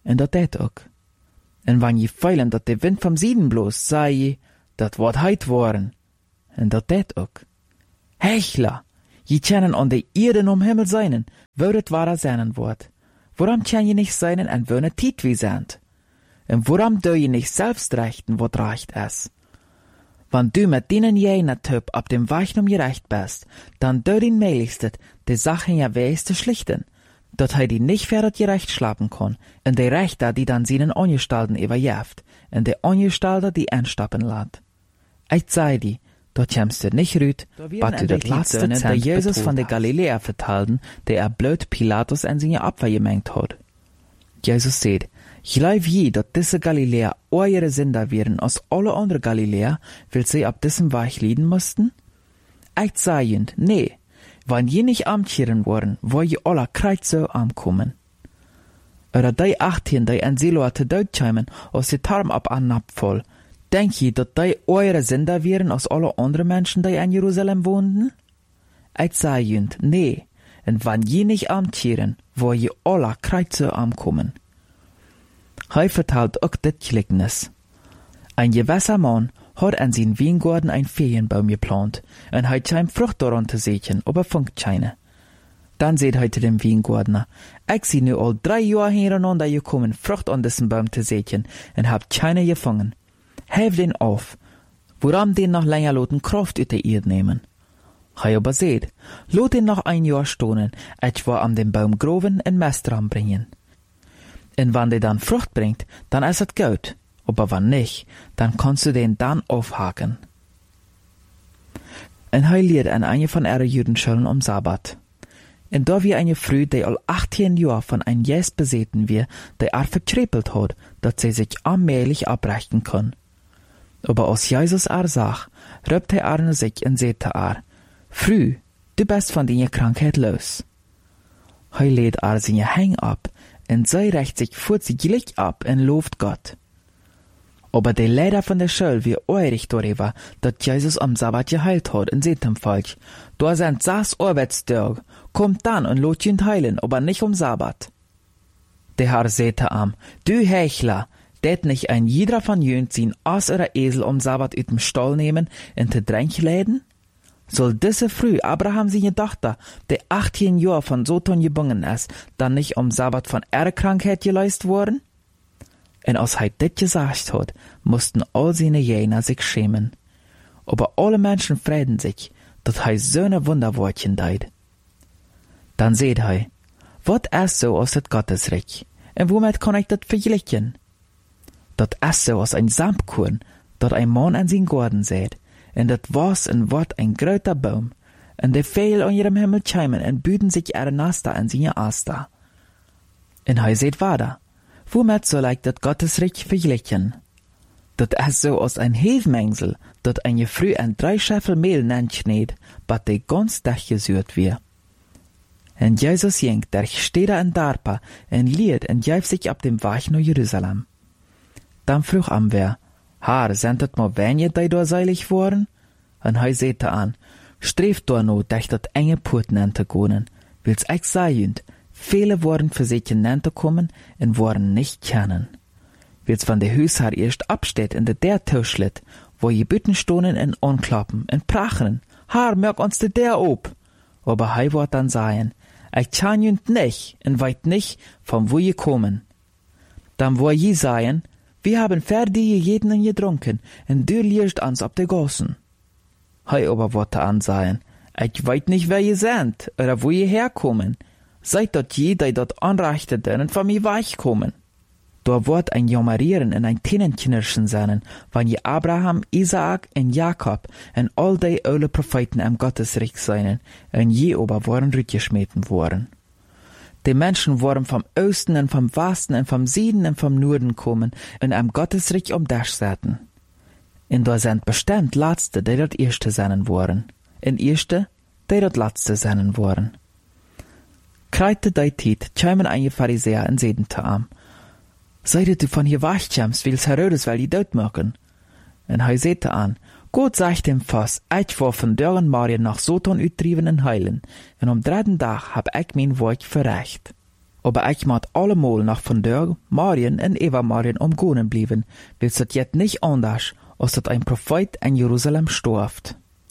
En dat deed ook. En wanneer je feilen dat de wind vom Süden bloos, zei je, dat wordt heit worden. En dat deed ook. Hechla, je kennen aan de Erde om Himmel zijn, wo het waar zijn wordt. Waarom kan je niet zijn en wo ne tijd wie zijn? En waarom doe je niet selbst rechten, wat recht is? Want du met dienen jij natuurlijk op dem Weg om je recht bist, dan doe je meeligstet, de Sachen ja wees te schlichten, dat hij die nicht verder je recht schlapen kon, en de Rechter die dan zijn ongestalten überjeft, en de ongestalten die einstappen laat. Ich zei die, dat jemst du nicht rüt, wat du dat laatste Zent der Jezus van de Galilea vertelden, der blöd Pilatus en zijn Abwehr gemengt had. Jesus zei, geloof je dat deze Galilea eure Sünder wären als alle andere Galilea, weil sie ab diesem Weg leiden mussten? Ich zei jünd, nee, wann je nicht amtjeren worden, wo je alle Kreuze ankommen. Oder die 18 die en Siloa te dood kämen, als de Tarm ab annapfol, denk je dat die eure Sünder wären als alle andere Menschen, die in Jerusalem wohnten? Ich zei jünd, nee, en wann je nicht amtjeren, wo je alle Kreuze ankommen. Hij vertelt ook dit gelijkenis. Ein gewisser Mann hat in zijn Weingarten ein Ferienbaum geplant, en hij kwam Frucht daran te zetten, aber funkt keine. Dann seht hij zu dem Weingärtner, ich zie nu al 3 Jahre hintereinander gekommen, Frucht an diesem Baum te zetten, en hab keine gefangen. Hef den auf, woran den noch länger loten Kraft uit de Erde nehmen. Hij aber seht, lot den noch ein Jahr stonen, etwa an dem Baum groven en Mest ranbringen. Und wenn der dann Frucht bringt, dann ist es gut. Aber wenn nicht, dann kannst du den dann aufhaken. Und er lehrt an eine von ihren Judenschulen Sabbat. Und da wir eine Frau, die all 18 Jahre von einem Jes beseten wir, die verkrepelt hat, dass sie sich allmählich abbrechen kann. Aber als Jesus sagt, rübt er sich und sagt Frau, du bist von deiner Krankheit los. Er lädt seine Hänge ab, und sie recht sich vorzüglich ab und lobt Gott. Aber der Leiter von der Schule wie eurig darüber, dass Jesus am Sabbat geheilt hat und seht dem Volk, da sind 6 Arbeitstage, kommt dann und lot ihn heilen, aber nicht am Sabbat. Der Herr sagte am, du Hechler, det nicht ein jeder von jünt sein Ass oder Esel am Sabbat uit dem Stall nehmen und te Dränk läden? Soll diese Früh Abraham seine Tochter, der 18 Jahre von Sodom gebunden ist, dann nicht am Sabbat von ihrer Krankheit geleist worden? Und als er das gesagt hat, mussten all seine Jünger sich schämen. Aber alle Menschen freuten sich, dass er so eine Wunderwortchen deut. Dann seht er, was ist so aus das Gottesreich? Und womit kann ich das vergleichen? Das ist so aus ein Samtkorn, dat ein Mann an sein Garten sät. En dat was en wordt ein groter Baum, en de Vögel an ihrem Himmel kämen en büden sich ihre Nester an seine Aster. En hij seht weiter, womit soll ich dat Gottesreich vergleichen? Dat is so aus ein Hefmengsel, dat eine Früh an 3 Scheffel Mehl nennt, bat de ganz Tag gesürt wir. En Jesus jengt der Städter en Darpa, en liert en jäif sich ab dem Weg nach Jerusalem. Dann frug am wer, Haar, sind dat mal wenige, die da seilig worden? En hij sagte an, streeft da no, dass dat enge Put nente gonen, wils ich sagen, viele worden für sich nente kommen en worden nicht kennen. Wils van de Huishaar erst absteht in der Tischlit, wo je Bütten stonen en anklappen en prachen, Haar, merk uns de der ob. Aber hij wordt dann sagen, ich kann jünd nicht en weit nicht, von wo je kommen. Dann wo je sagen, wir haben fertig jeden getrunken, und du liegst uns ab der Gossen. Hei aber wollte ansagen, ich weiß nicht, wer ihr seid, oder wo ihr herkommen. Seid dort je, die dort anreichteten und von mir weichkommen. Da wird ein Jammerieren und ein Tännenknirschen sein, wenn je Abraham, Isaak und Jakob und all die alle Propheten am Gottesreich seien, und je aber waren rückgeschmeten worden. Die Menschen waren vom Osten und vom Westen und vom Süden und vom Norden kommen und am Gottesreich das säten. Und da sind bestimmt Letzte, die dort Erste sein waren, und Erste, die dort Letzte sein waren. Kreite die Zeit, kämen einige Pharisäer und säten zu ihm, Seidet du von hier wegkommst, willst Herodes weil die dort machen? Und er sagte an, Gott sagt dem Fass, ich war von deren Marien nach Sodom uttrieben und heilen, und am 3. Tag hab ich mein Werk verricht. Aber ich moet allemal nach vandaag Marien en Eva Marien omgonen blijven, wils dat jet niet anders, als dat een profeet in Jeruzalem storft.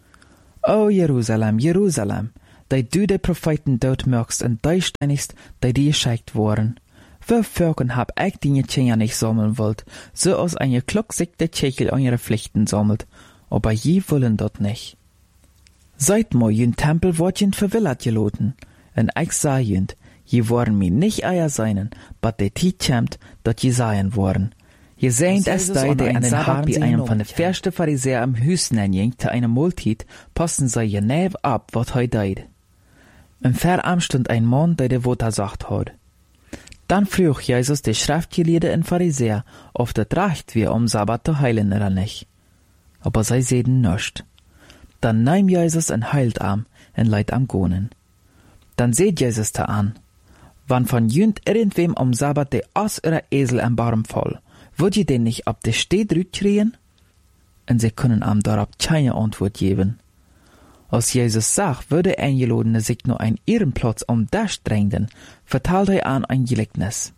O Jerusalem, Jerusalem, die du de Propheten doodmerkst en duisternis, die geschickt worden. Wie Völken hab ich die Kinder nicht sammeln wollt, so als eine klugsichte Tschechel an ihre Pflichten sammelt, aber je wollen dort nicht. Seit mo jün Tempel wort jün verwillert geloten, en ich sah jünt, je worden mi nicht eier seinen, but de Tiet kämmt, dat je seien worden. Je seint es die an den Haaren wie einem von de verste Pharisäer am Hüsten enjing te eine Multit, passen sei je nev ab, wat hei deid. Im Verarm stund ein Mann, der de Wota sagt hat. Dann frug Jesus de Schriftgelehrten en Pharisäer, ob dat recht wir Sabbat zu heilen oder nicht. Aber sei seden nischt. Dann nahm Jesus en heilt am, en leid am Gonen. Dann seht Jesus da an. Wann von jünd irgendwem Sabbat de Ass oder Esel am Baum fall, würd je den nicht ab de Steht rütkriegen? Und sie können am darauf keine Antwort geben. Als Jesus sagt, würde Eingelodene sich nur ein Ehrenplatz das drängen, vertalt er an ein Gleichnis.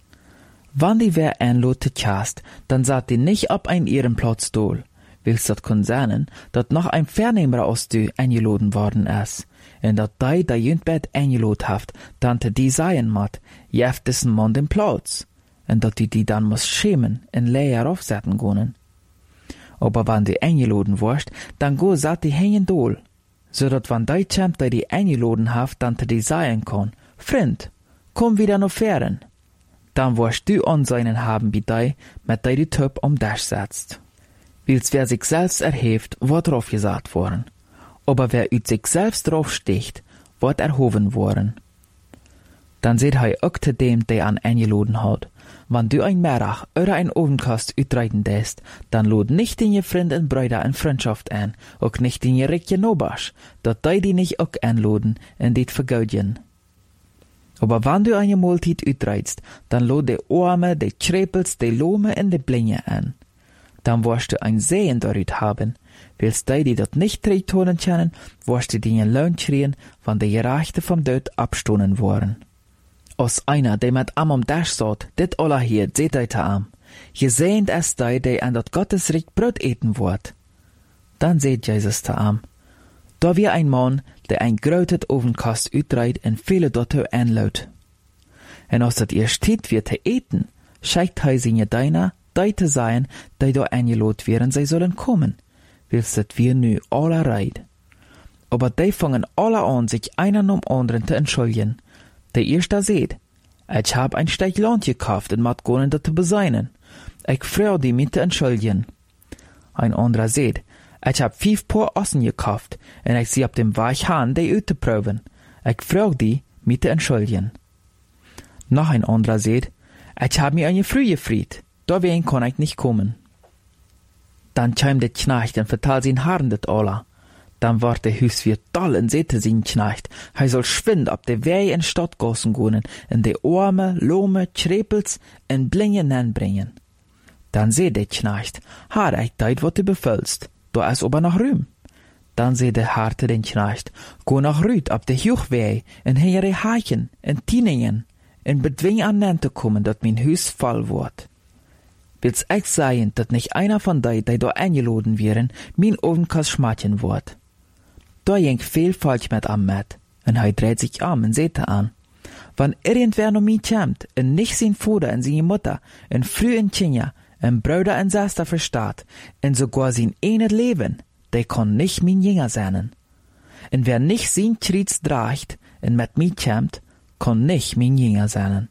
Wann die wer einlot te Kast, dann sagt die nicht ab ein Ehrenplatz dol, willst dat kun sein, dat noch ein Vernehmer aus du eingeloden worden ist, und dat die jündbett eingelot haft, dann te die seien mat, jeft diesen Mann den Platz, und dat die dann muss schämen, en Leer aufsetzen können. Aber wann die eingeloden wurst, dann go sagt die hängen dol, so dat wann die kämmt, die eingeloden haft, dann te die seien kann, Freund, komm wieder noch fern. Dann wirst du Anseinen haben wie die, mit die Töp das setzt. Wils wer sich selbst erhebt, wird drauf gesagt worden. Aber wer ut sich selbst drauf sticht, wird erhoben worden. Dann seht hei auch zu dem, der an eingeloden hat. Wann du ein Merach oder ein Ovenkast utreiten lässt, dann lud nicht in je Freund und Brüder in Freundschaft ein, auch nicht in je Rikje Nobasch, dat die nicht auch einladen und dit vergaudjen. Aber wann du eine Multit utreitst, dann lud de Arme, de Trepels, de Lome und de Blinge an. Dann wirst du ein Sehen dort haben. Willst die dat nicht treitonen kennen, wirst du den Lohn kriegen, wann die Gerechte vom Tod abstoßen worden. Als einer, der mit am Dash sagt, dit aller hier, seht euch am. Je sehnt es die an dat Gottesreich Brot eten wird. Dann seht Jesus am. Da wie ein Mann, der ein grötet Ovenkast utreit en viele dort einlaut. En als dat ihr steht wird te eten, scheikt hei sinje deiner, die te sein, die da eingelot wären, sie sollen kommen. Willst dat wir nu alle reit. Aber die fangen alle an, sich einer um anderen zu entschuldigen. Der erste seht, ich hab ein Stück Land gekauft und mat gonen dat te beseinen. Ich freu die mit zu entschuldigen. Ein anderer seht, ich hab 5 Paar Ossen gekauft und ich sie ab dem Weg han, die ut zu proben. Ich freu die mit zu entschuldigen. Noch ein anderer seht, ich hab mir eine Früh gefried, da wen kann ich nicht kommen. Dann käm der Knecht und vertalt sin Haaren det alle. Dann ward der Hüswirt doll und sehte sin Knecht, hei soll schwind ab der Wei in Stadtgossen gonen, in de Arme, Lome, Trepels en Blinge nenbringen. Dann seh der Knecht, haar ich deit, wat du befüllst, da is aber noch Rühm. Dann seh der Harte den Knecht, go nach Rüd ab der Juchwei, en hingere Hachen, en Tieningen, en bedwing an nen te kommen, dat min Hüs voll wort. Willst ich sagen, dat nicht einer von die da eingeloden wären, min Ovenkast schmatchen wort. Da ging viel falsch mit am Matt, und er dreht sich und seht an. Wann irgendwer noch mi kämmt, und nicht sein Vater und seine Mutter, und früh in Kinder, und Brüder und Schwester verstaat, und sogar sein eines Leben, der kann nicht min Jünger sein. Und wer nicht sein Triets dracht, und mit mi kämmt, kann nicht min Jünger sein.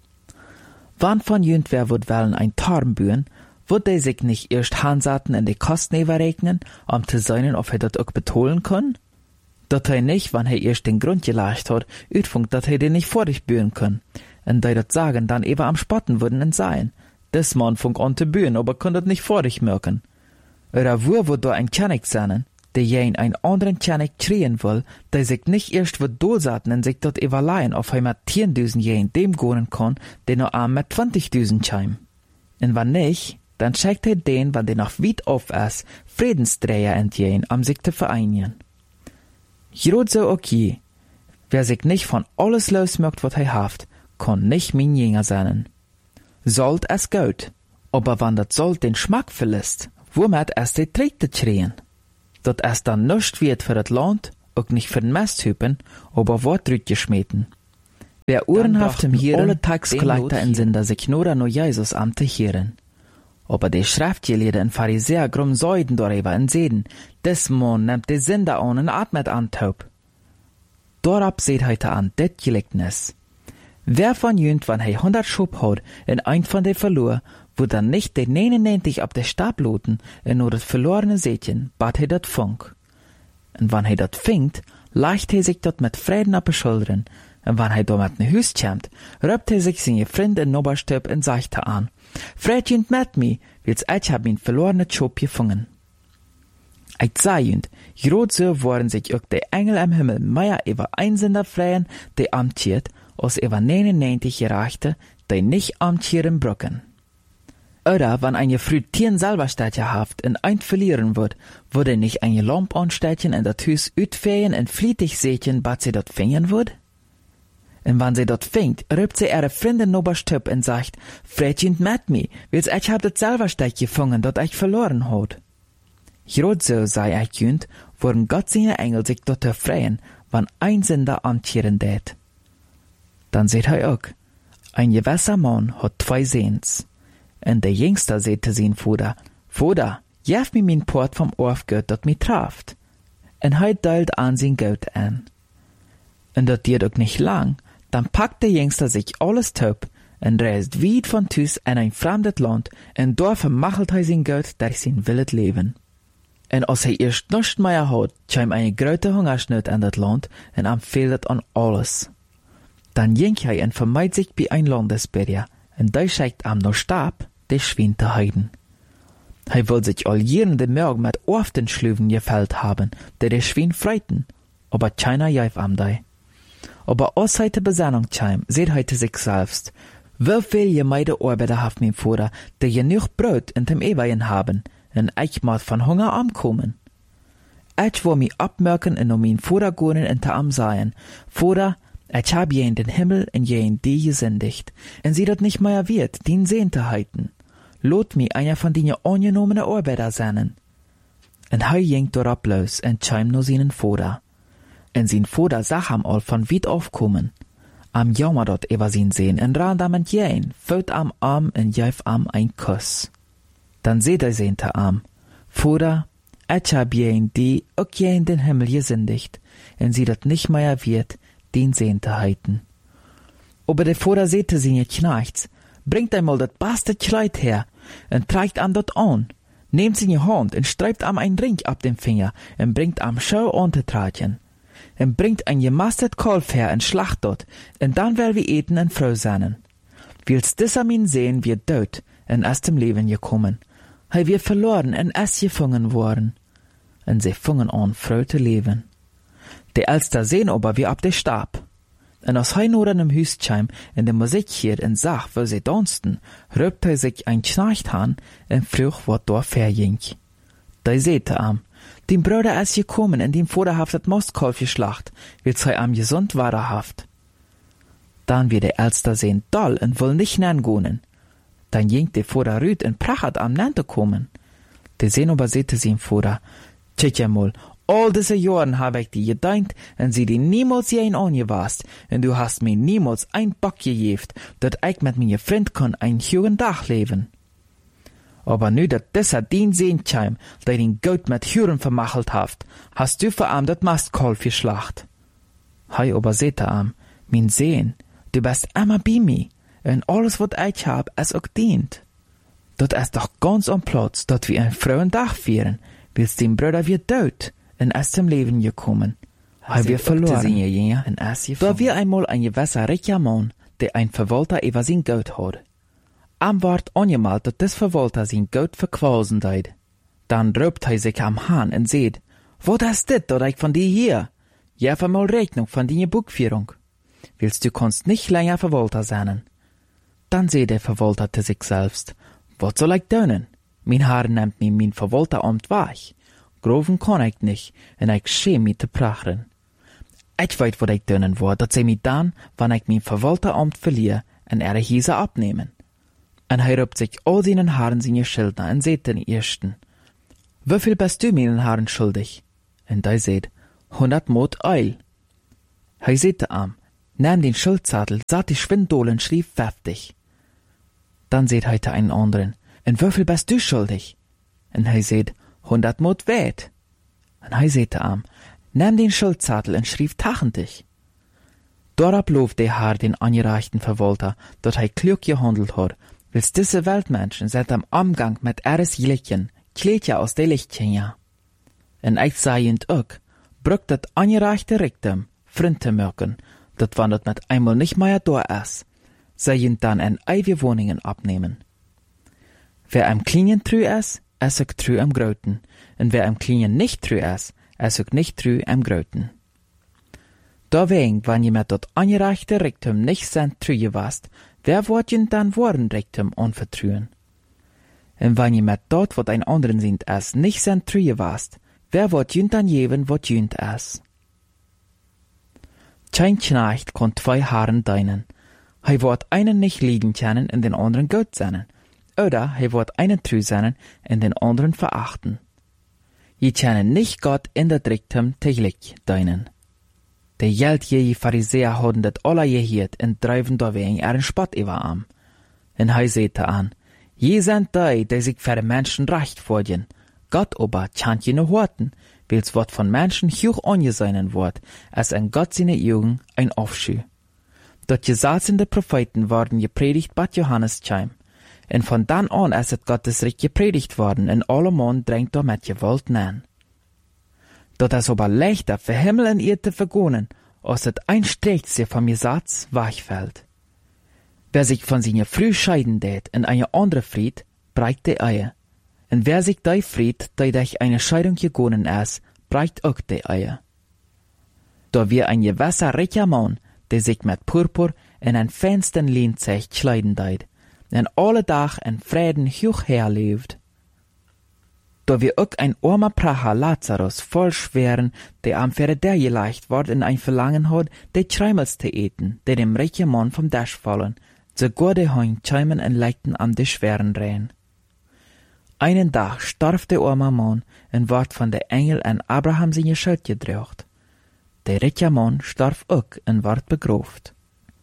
Wann von jündwer wird wollen ein Tarm bühen, wird der sich nicht erst hansaten in die Kosten überrechnen, zu seinen, ob dat auch betonen kann? Dat nicht, wann erst den Grund geleicht hat, utfunkt, dat den nicht vor dich bühen kann. Und die dat sagen, dann am Spotten würden en sein. Des Mann funk an te bühen, aber kann dat nicht vor dich merken. Oder wo wird da ein König sein, der jen ein anderen König kriegen will, der sich nicht erst wird dosaten und sich dort überleihen, auf mit 10.000 jen dem gonen kann, der noch arm mit 20.000 scheim. Und wann nicht, dann schickt den, wann der noch weit auf ist, Friedensträger entjen, sich zu vereinigen. Jrod so okay. Wer sich nicht von alles losmerkt, was haft, kann nicht mein Jünger sein. Sollt es gut, aber wenn das Sold den Schmack verlässt, womit es die Tritte schreien? Dat es dann nicht wird für das Land, auch nicht für den Mesthüpen, aber Wort geschmeten. Wer uhrenhaft im Hirn alle Tagsgeleiter in Sinn, dass sich nur an Jesus am te hören. Aber die Schriftgelehrten und Pharisäer grum Säuden darüber und sehen, des Mann nimmt die Sünder an und atmet an taub. Dorab seht heute an det Gleichnis. Wer von jünt, wann 100 Schub hat, in ein von de verlor, wo dann nicht de 99 ab der Stab loten, in nur das verlorene Sätchen, bat dat funk. Und wann dat fingt, leicht sich dort mit Frieden ab Schultern, und wann dort mit ne Hüs kämmt, röpt sich seine Freund in Noberstöp und sagt an, Fred jünt mit mi, wils ich hab min verlorene Schub gefangen. Ich sah jünt, grot so waren sich auch de Engel am Himmel mehr über Einsender freien, de amtiert, als über 99 gerechte, die nicht amtieren brücken. Oder wenn ein früh Tieren selber Städtchen haft und ein verlieren wird, würde nicht ein Lamp anstädtchen in dat Hüs utfehen und flietig sätchen, bat sie dort fingen wird? Und wenn sie dort fingt, rübt sie ihre Freundin Noberstöp und sagt, Fredchen mit mi, wils ich hab dat selber Städtchen gefangen, dat ich verloren hat. Grot so sei ich jünt, wurden Gott seine Engel sich dort freien, wenn ein Sünder amtieren tät. Dann seht auch, ein gewisser Mann hat 2 Sehens. Und der Jüngste sagte sein Vater, Vater, jef mir mein Port vom Orfgeld, dat mi traft. Und deilt an sein Geld an. Und dat geht auch nicht lang, dann packt der Jüngste sich alles taub und reist weit von Tüs in ein fremdes Land und dort vermachelt sein Geld durch sein wildes Leben. Und als erst nichts mehr hat, kam eine große Hungersnot in das Land und am fehlt an alles. Dann ging und vermeid sich bei ein Landesbürger, und da schickt am noch Stab, der Schwein zu heiden. Will sich all jeden Morgen mit Orften Schlüven gefällt haben, der Schwein freiten, aber keiner jaif am dei. Aber aus heute Besinnung chim, seht heute sich selbst, wie viel je meide Arbeiter haft mir vor, der genug Brot in dem Eweien haben, und ich mal von Hunger ankommen. Ich will mich abmerken und mein Vater gehen und am sagen, Vater, ich hab je in den Himmel und je in die gesündigt, und sie dat nicht mehr wird, den Sehn zu halten. Lot mi einer von den angenommenen Arbeiter sein. Und ging dort los und chim no seinen Vater. Und sein Vater sah am all von weit aufkommen. Am jammer dort über sein Sehen und ran am entgehen, fällt am Arm und jäuf am ein Kuss. Dann seht sein Arm, Vater, ich hab je in die auch je in den Himmel gesündigt, und sie dat nicht mehr wird, den Sehn zu halten. Aber der Vater sehte seine Knechts, bringt einmal dat beste Kleid her, und trägt am dort an, nehmt seine Hand und streibt am ein Ring ab dem Finger, und bringt am Schau Untertratchen, und bringt ein gemastet Kalf her und schlacht dort, und dann will wir eten und froh sein. Wils dieser min sehen wir dort, und aus dem Leben gekommen, wir verloren und es gefangen worden, und sie fingen an froh zu leben. Der Älster sehen aber wie ab der Stab. Und als nur in dem Hüstscheim in der Musik hier und sah, wo sie tanzten, rübt sich ein Knecht an und frug, was da verging. Da seht am, dem Bruder ist gekommen und dem Vater haft das Mostkalf geschlacht, weil sei am gesund wahrhaft. Dann wird der Älster sehen doll und will nicht nangehen. Dann ging der Vater rüd und prachat am Nante kommen. Der sehen aber sehte sie im Vater, tja mal, all diese Jahren habe ich dir gedankt, und sie dir niemals je angewasst, und du hast mir niemals ein Bock gegeben, dat ich mit mir Freund kann ein jungen Tag leben. Aber nu dat dieser den sehen chim, der den Gott mit Huren vermachelt haft, hast du für am dat Mastkalf geschlacht. Hei aber sehte am, mein Sehen, du bist immer bei mir, und alles wat ich hab, es auch dient. Dat ist doch ganz am Platz, dat wir ein frohen Tag feiern, wils dem Bruder wird tot, und es zum Leben gekommen. Hei wir verloren. Da wir einmal ein gewisser reicher Mann, der ein Verwalter über sein Geld hat. Am ward angemalt, dat des Verwalter sein Geld verqualsen deit. Dann röpt sich am Hahn und seht, wat ist dit, dat ich von dir hier? Jef einmal Rechnung von deiner Buchführung. Willst du kannst nicht länger Verwalter sein. Dann seht der Verwalter zu sich selbst, wat soll ich tun? Mein Haar nimmt mir mein Verwalteramt weich. Groven kann ich nicht, und ich schäme mich zu prachen. Ich weet, wat ik doen word, dat ze mij dan, wanneer ik mijn verwalteramt verlier, en hiese abnehmen. En hij roept zich al seinen Haaren seine Schildner en seht den ersten: Wieviel bist du meinen Haaren schuldig? En die seht: 100 Mot Eil. Hij seht am: Nimm den Schuldzadel, satt die Schwindolen, schrieb 50. Dann seht hij einen anderen: En wieviel bist du schuldig? En hij seht: 100 Mot weit. En hij seht am: Nimm den Schuldzadel en schrieb 80. Dorab looft der Herr den angereichten Verwalter, dat hij klug gehandelt hat, wils diese Weltmenschen sind am Umgang mit ihres Jelichen, kleedja aus de Lichtchen ja. En ich seiend ook, brückt dat angereichte Richtum, vriend te merken, dat wann dat mit einmal nicht mehr da ist, seiend dann in eige Wohnungen abnehmen. Wer am Kleinen trü ist auch trü am Groten, und wer am Kleinen nicht trü ist auch nicht trü am Groten. Deswegen, wenn je mit dat angereichte Richtum nicht sein trüje wast, wer wird je dann worden Richtum anvertrühen? Und wenn je mit dat, wat ein anderen sind, es nicht sein trüje wast, wer wird je dann geben, wat jünt es? Kein Knecht kann 2 Herren dienen. Hij wird einen nicht lieben können und den anderen gut sein. Oder hij wird einen trü sein und den anderen verachten. Je können nicht Gott in der Richtum täglich dienen. De Geldjährige Pharisäer hadden dat alle geheerd en drijven daarwegen ihren Spott über am. En hij zette an: Je sind die sich für die Menschen recht vorgehen. Gott aber kann je noch horten, wils wat von Menschen hoch angesehen wird, als in Gott seine Augen ein Aufschü. Dat gesatzende Propheten worden gepredigt bat Johannes Scheim. En von dann an ist het Gottes Reich gepredigt worden, en alle Mann drängt damit Gewalt nein. Dat is aber leichter für Himmel und Erde vergonnen, als het ein Strichse vom Gesetz wegfällt. Wer sich von seiner Früh scheiden tät in eine andere Fried, breicht die Eier. Und wer sich die Fried, die durch eine Scheidung gegonnen ist, breicht auch die Eier. Da wir ein gewisser reicher Mann, der sich mit Purpur in ein feinsten Leinzecht schleiden tät, und alle Tag in Frieden hoch herlebt. Da wir auch ein armer Pracher Lazarus voll schweren, der am Pferde der geleicht ward in ein Verlangen hat, de Treimels zu eten, der dem reichen Mann vom Dasch fallen, sogar de Heun scheimen und leikten am de schweren Rehen. Einen Tag starb der arme Mann und ward von der Engel an Abraham seine Schuld gedrückt. Der reiche Mann starb auch und ward begraft.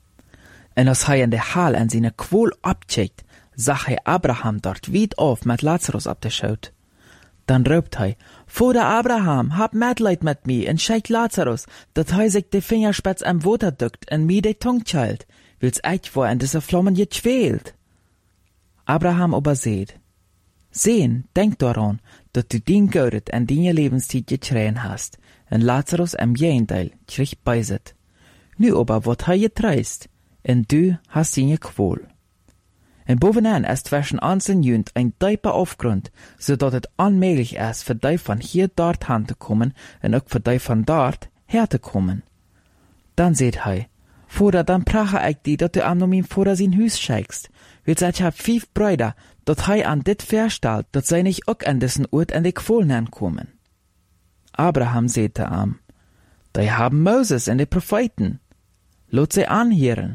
Und als er in der Hall an seine Qual abcheckt, sah er Abraham dort weit auf mit Lazarus ab der Schaut. Dann roept hij: Vater Abraham, hab Mitleid mit mir en schenk Lazarus, dat hij sich de Fingerspitz am Water duckt en mir de Tung chalt, wils ich war in diese Flammen gequält. Abraham aber seht: Sehen, denk daran, dat du din Goudet en die Lebenszeit getreien hast, en Lazarus am Jendeil kriegt beiset. Nu aber wird hij getreist, en du hast ihn Qual. En bovenaan ist zwischen uns en Jünd ein tiefer Aufgrund, zodat het onmöglich ist, für die von hier dort hin te kommen en ook für die von dort her te kommen. Dann seht hij: Vater, dann prache ich die, dat du am mein Vater sein Hus scheikst, wils ich hab 5 Brüder, dat hij an dit verstalt, dat zij nicht ook an dessen Ort in die Qualen kommen. Abraham sehte am: Die haben Moses und die Propheten. Lot sie anhören.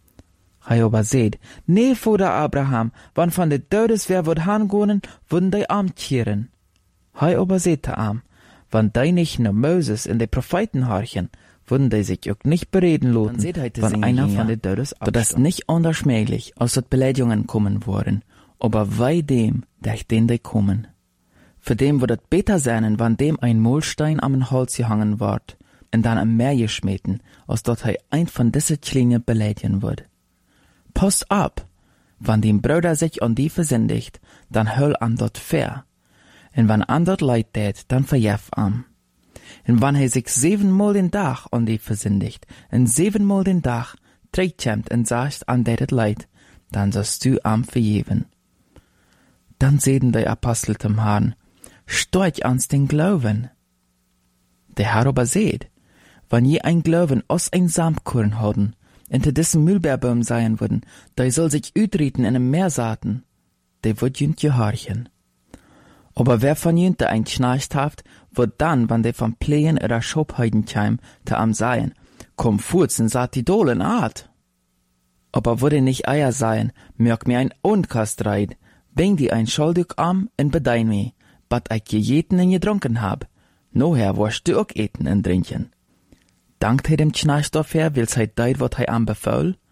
Hij aber seht: Nee, Vater Abraham, wann von de Todes wer wird hangonen, würden die amtieren. Hij aber sehte am: Wann die nicht nur Moses und die Propheten horchen, würden die sich auch nicht bereden loten, wenn einer von de Todes abstammt. Das ist nicht anders möglich, als dat Beleidigungen kommen worden, aber wei dem, durch den die kommen. Für dem wird es besser sein, wenn dem ein Mahlstein am Hals gehangen wird, und dann am Meer geschmeten, als dort hij ein von diese Klinge beleidigen wird. Passt ab, wann dem Bruder sich an die versündigt, dann höll an dort fair. Und wann an dort leid tät, dann verjef am. Und wann er sich 7-mal den Tag an die versündigt, und 7-mal den Tag trägt und sagt an det leid, dann sollst du am verjeven. Dann sehen die Apostel zum Herrn: Storch ans den Glauben. Der Herr aber seht: Wann je ein Glauben aus ein Samkorn hodden, hinter dessen Mühlbeerbaum sein würden, der soll sich ütreten in einem Meersaaten, der wird jünt gehorchen. Aber wer von jünt ein Schnarcht haft, wo dann, wann de vom Pleen oder Schobheiden käm, te am seien, komm furzen, saht die Dolen art. Aber wo de nicht Eier seien, mög mir ein Unkast reit, bring die ein Scholdig am en bedein mi, bat ich gejeten en gedrunken hab. Noher warst du auch eten en drinken. Dankt he dem Knarchstoff her, wils he deit, wat he am befaul?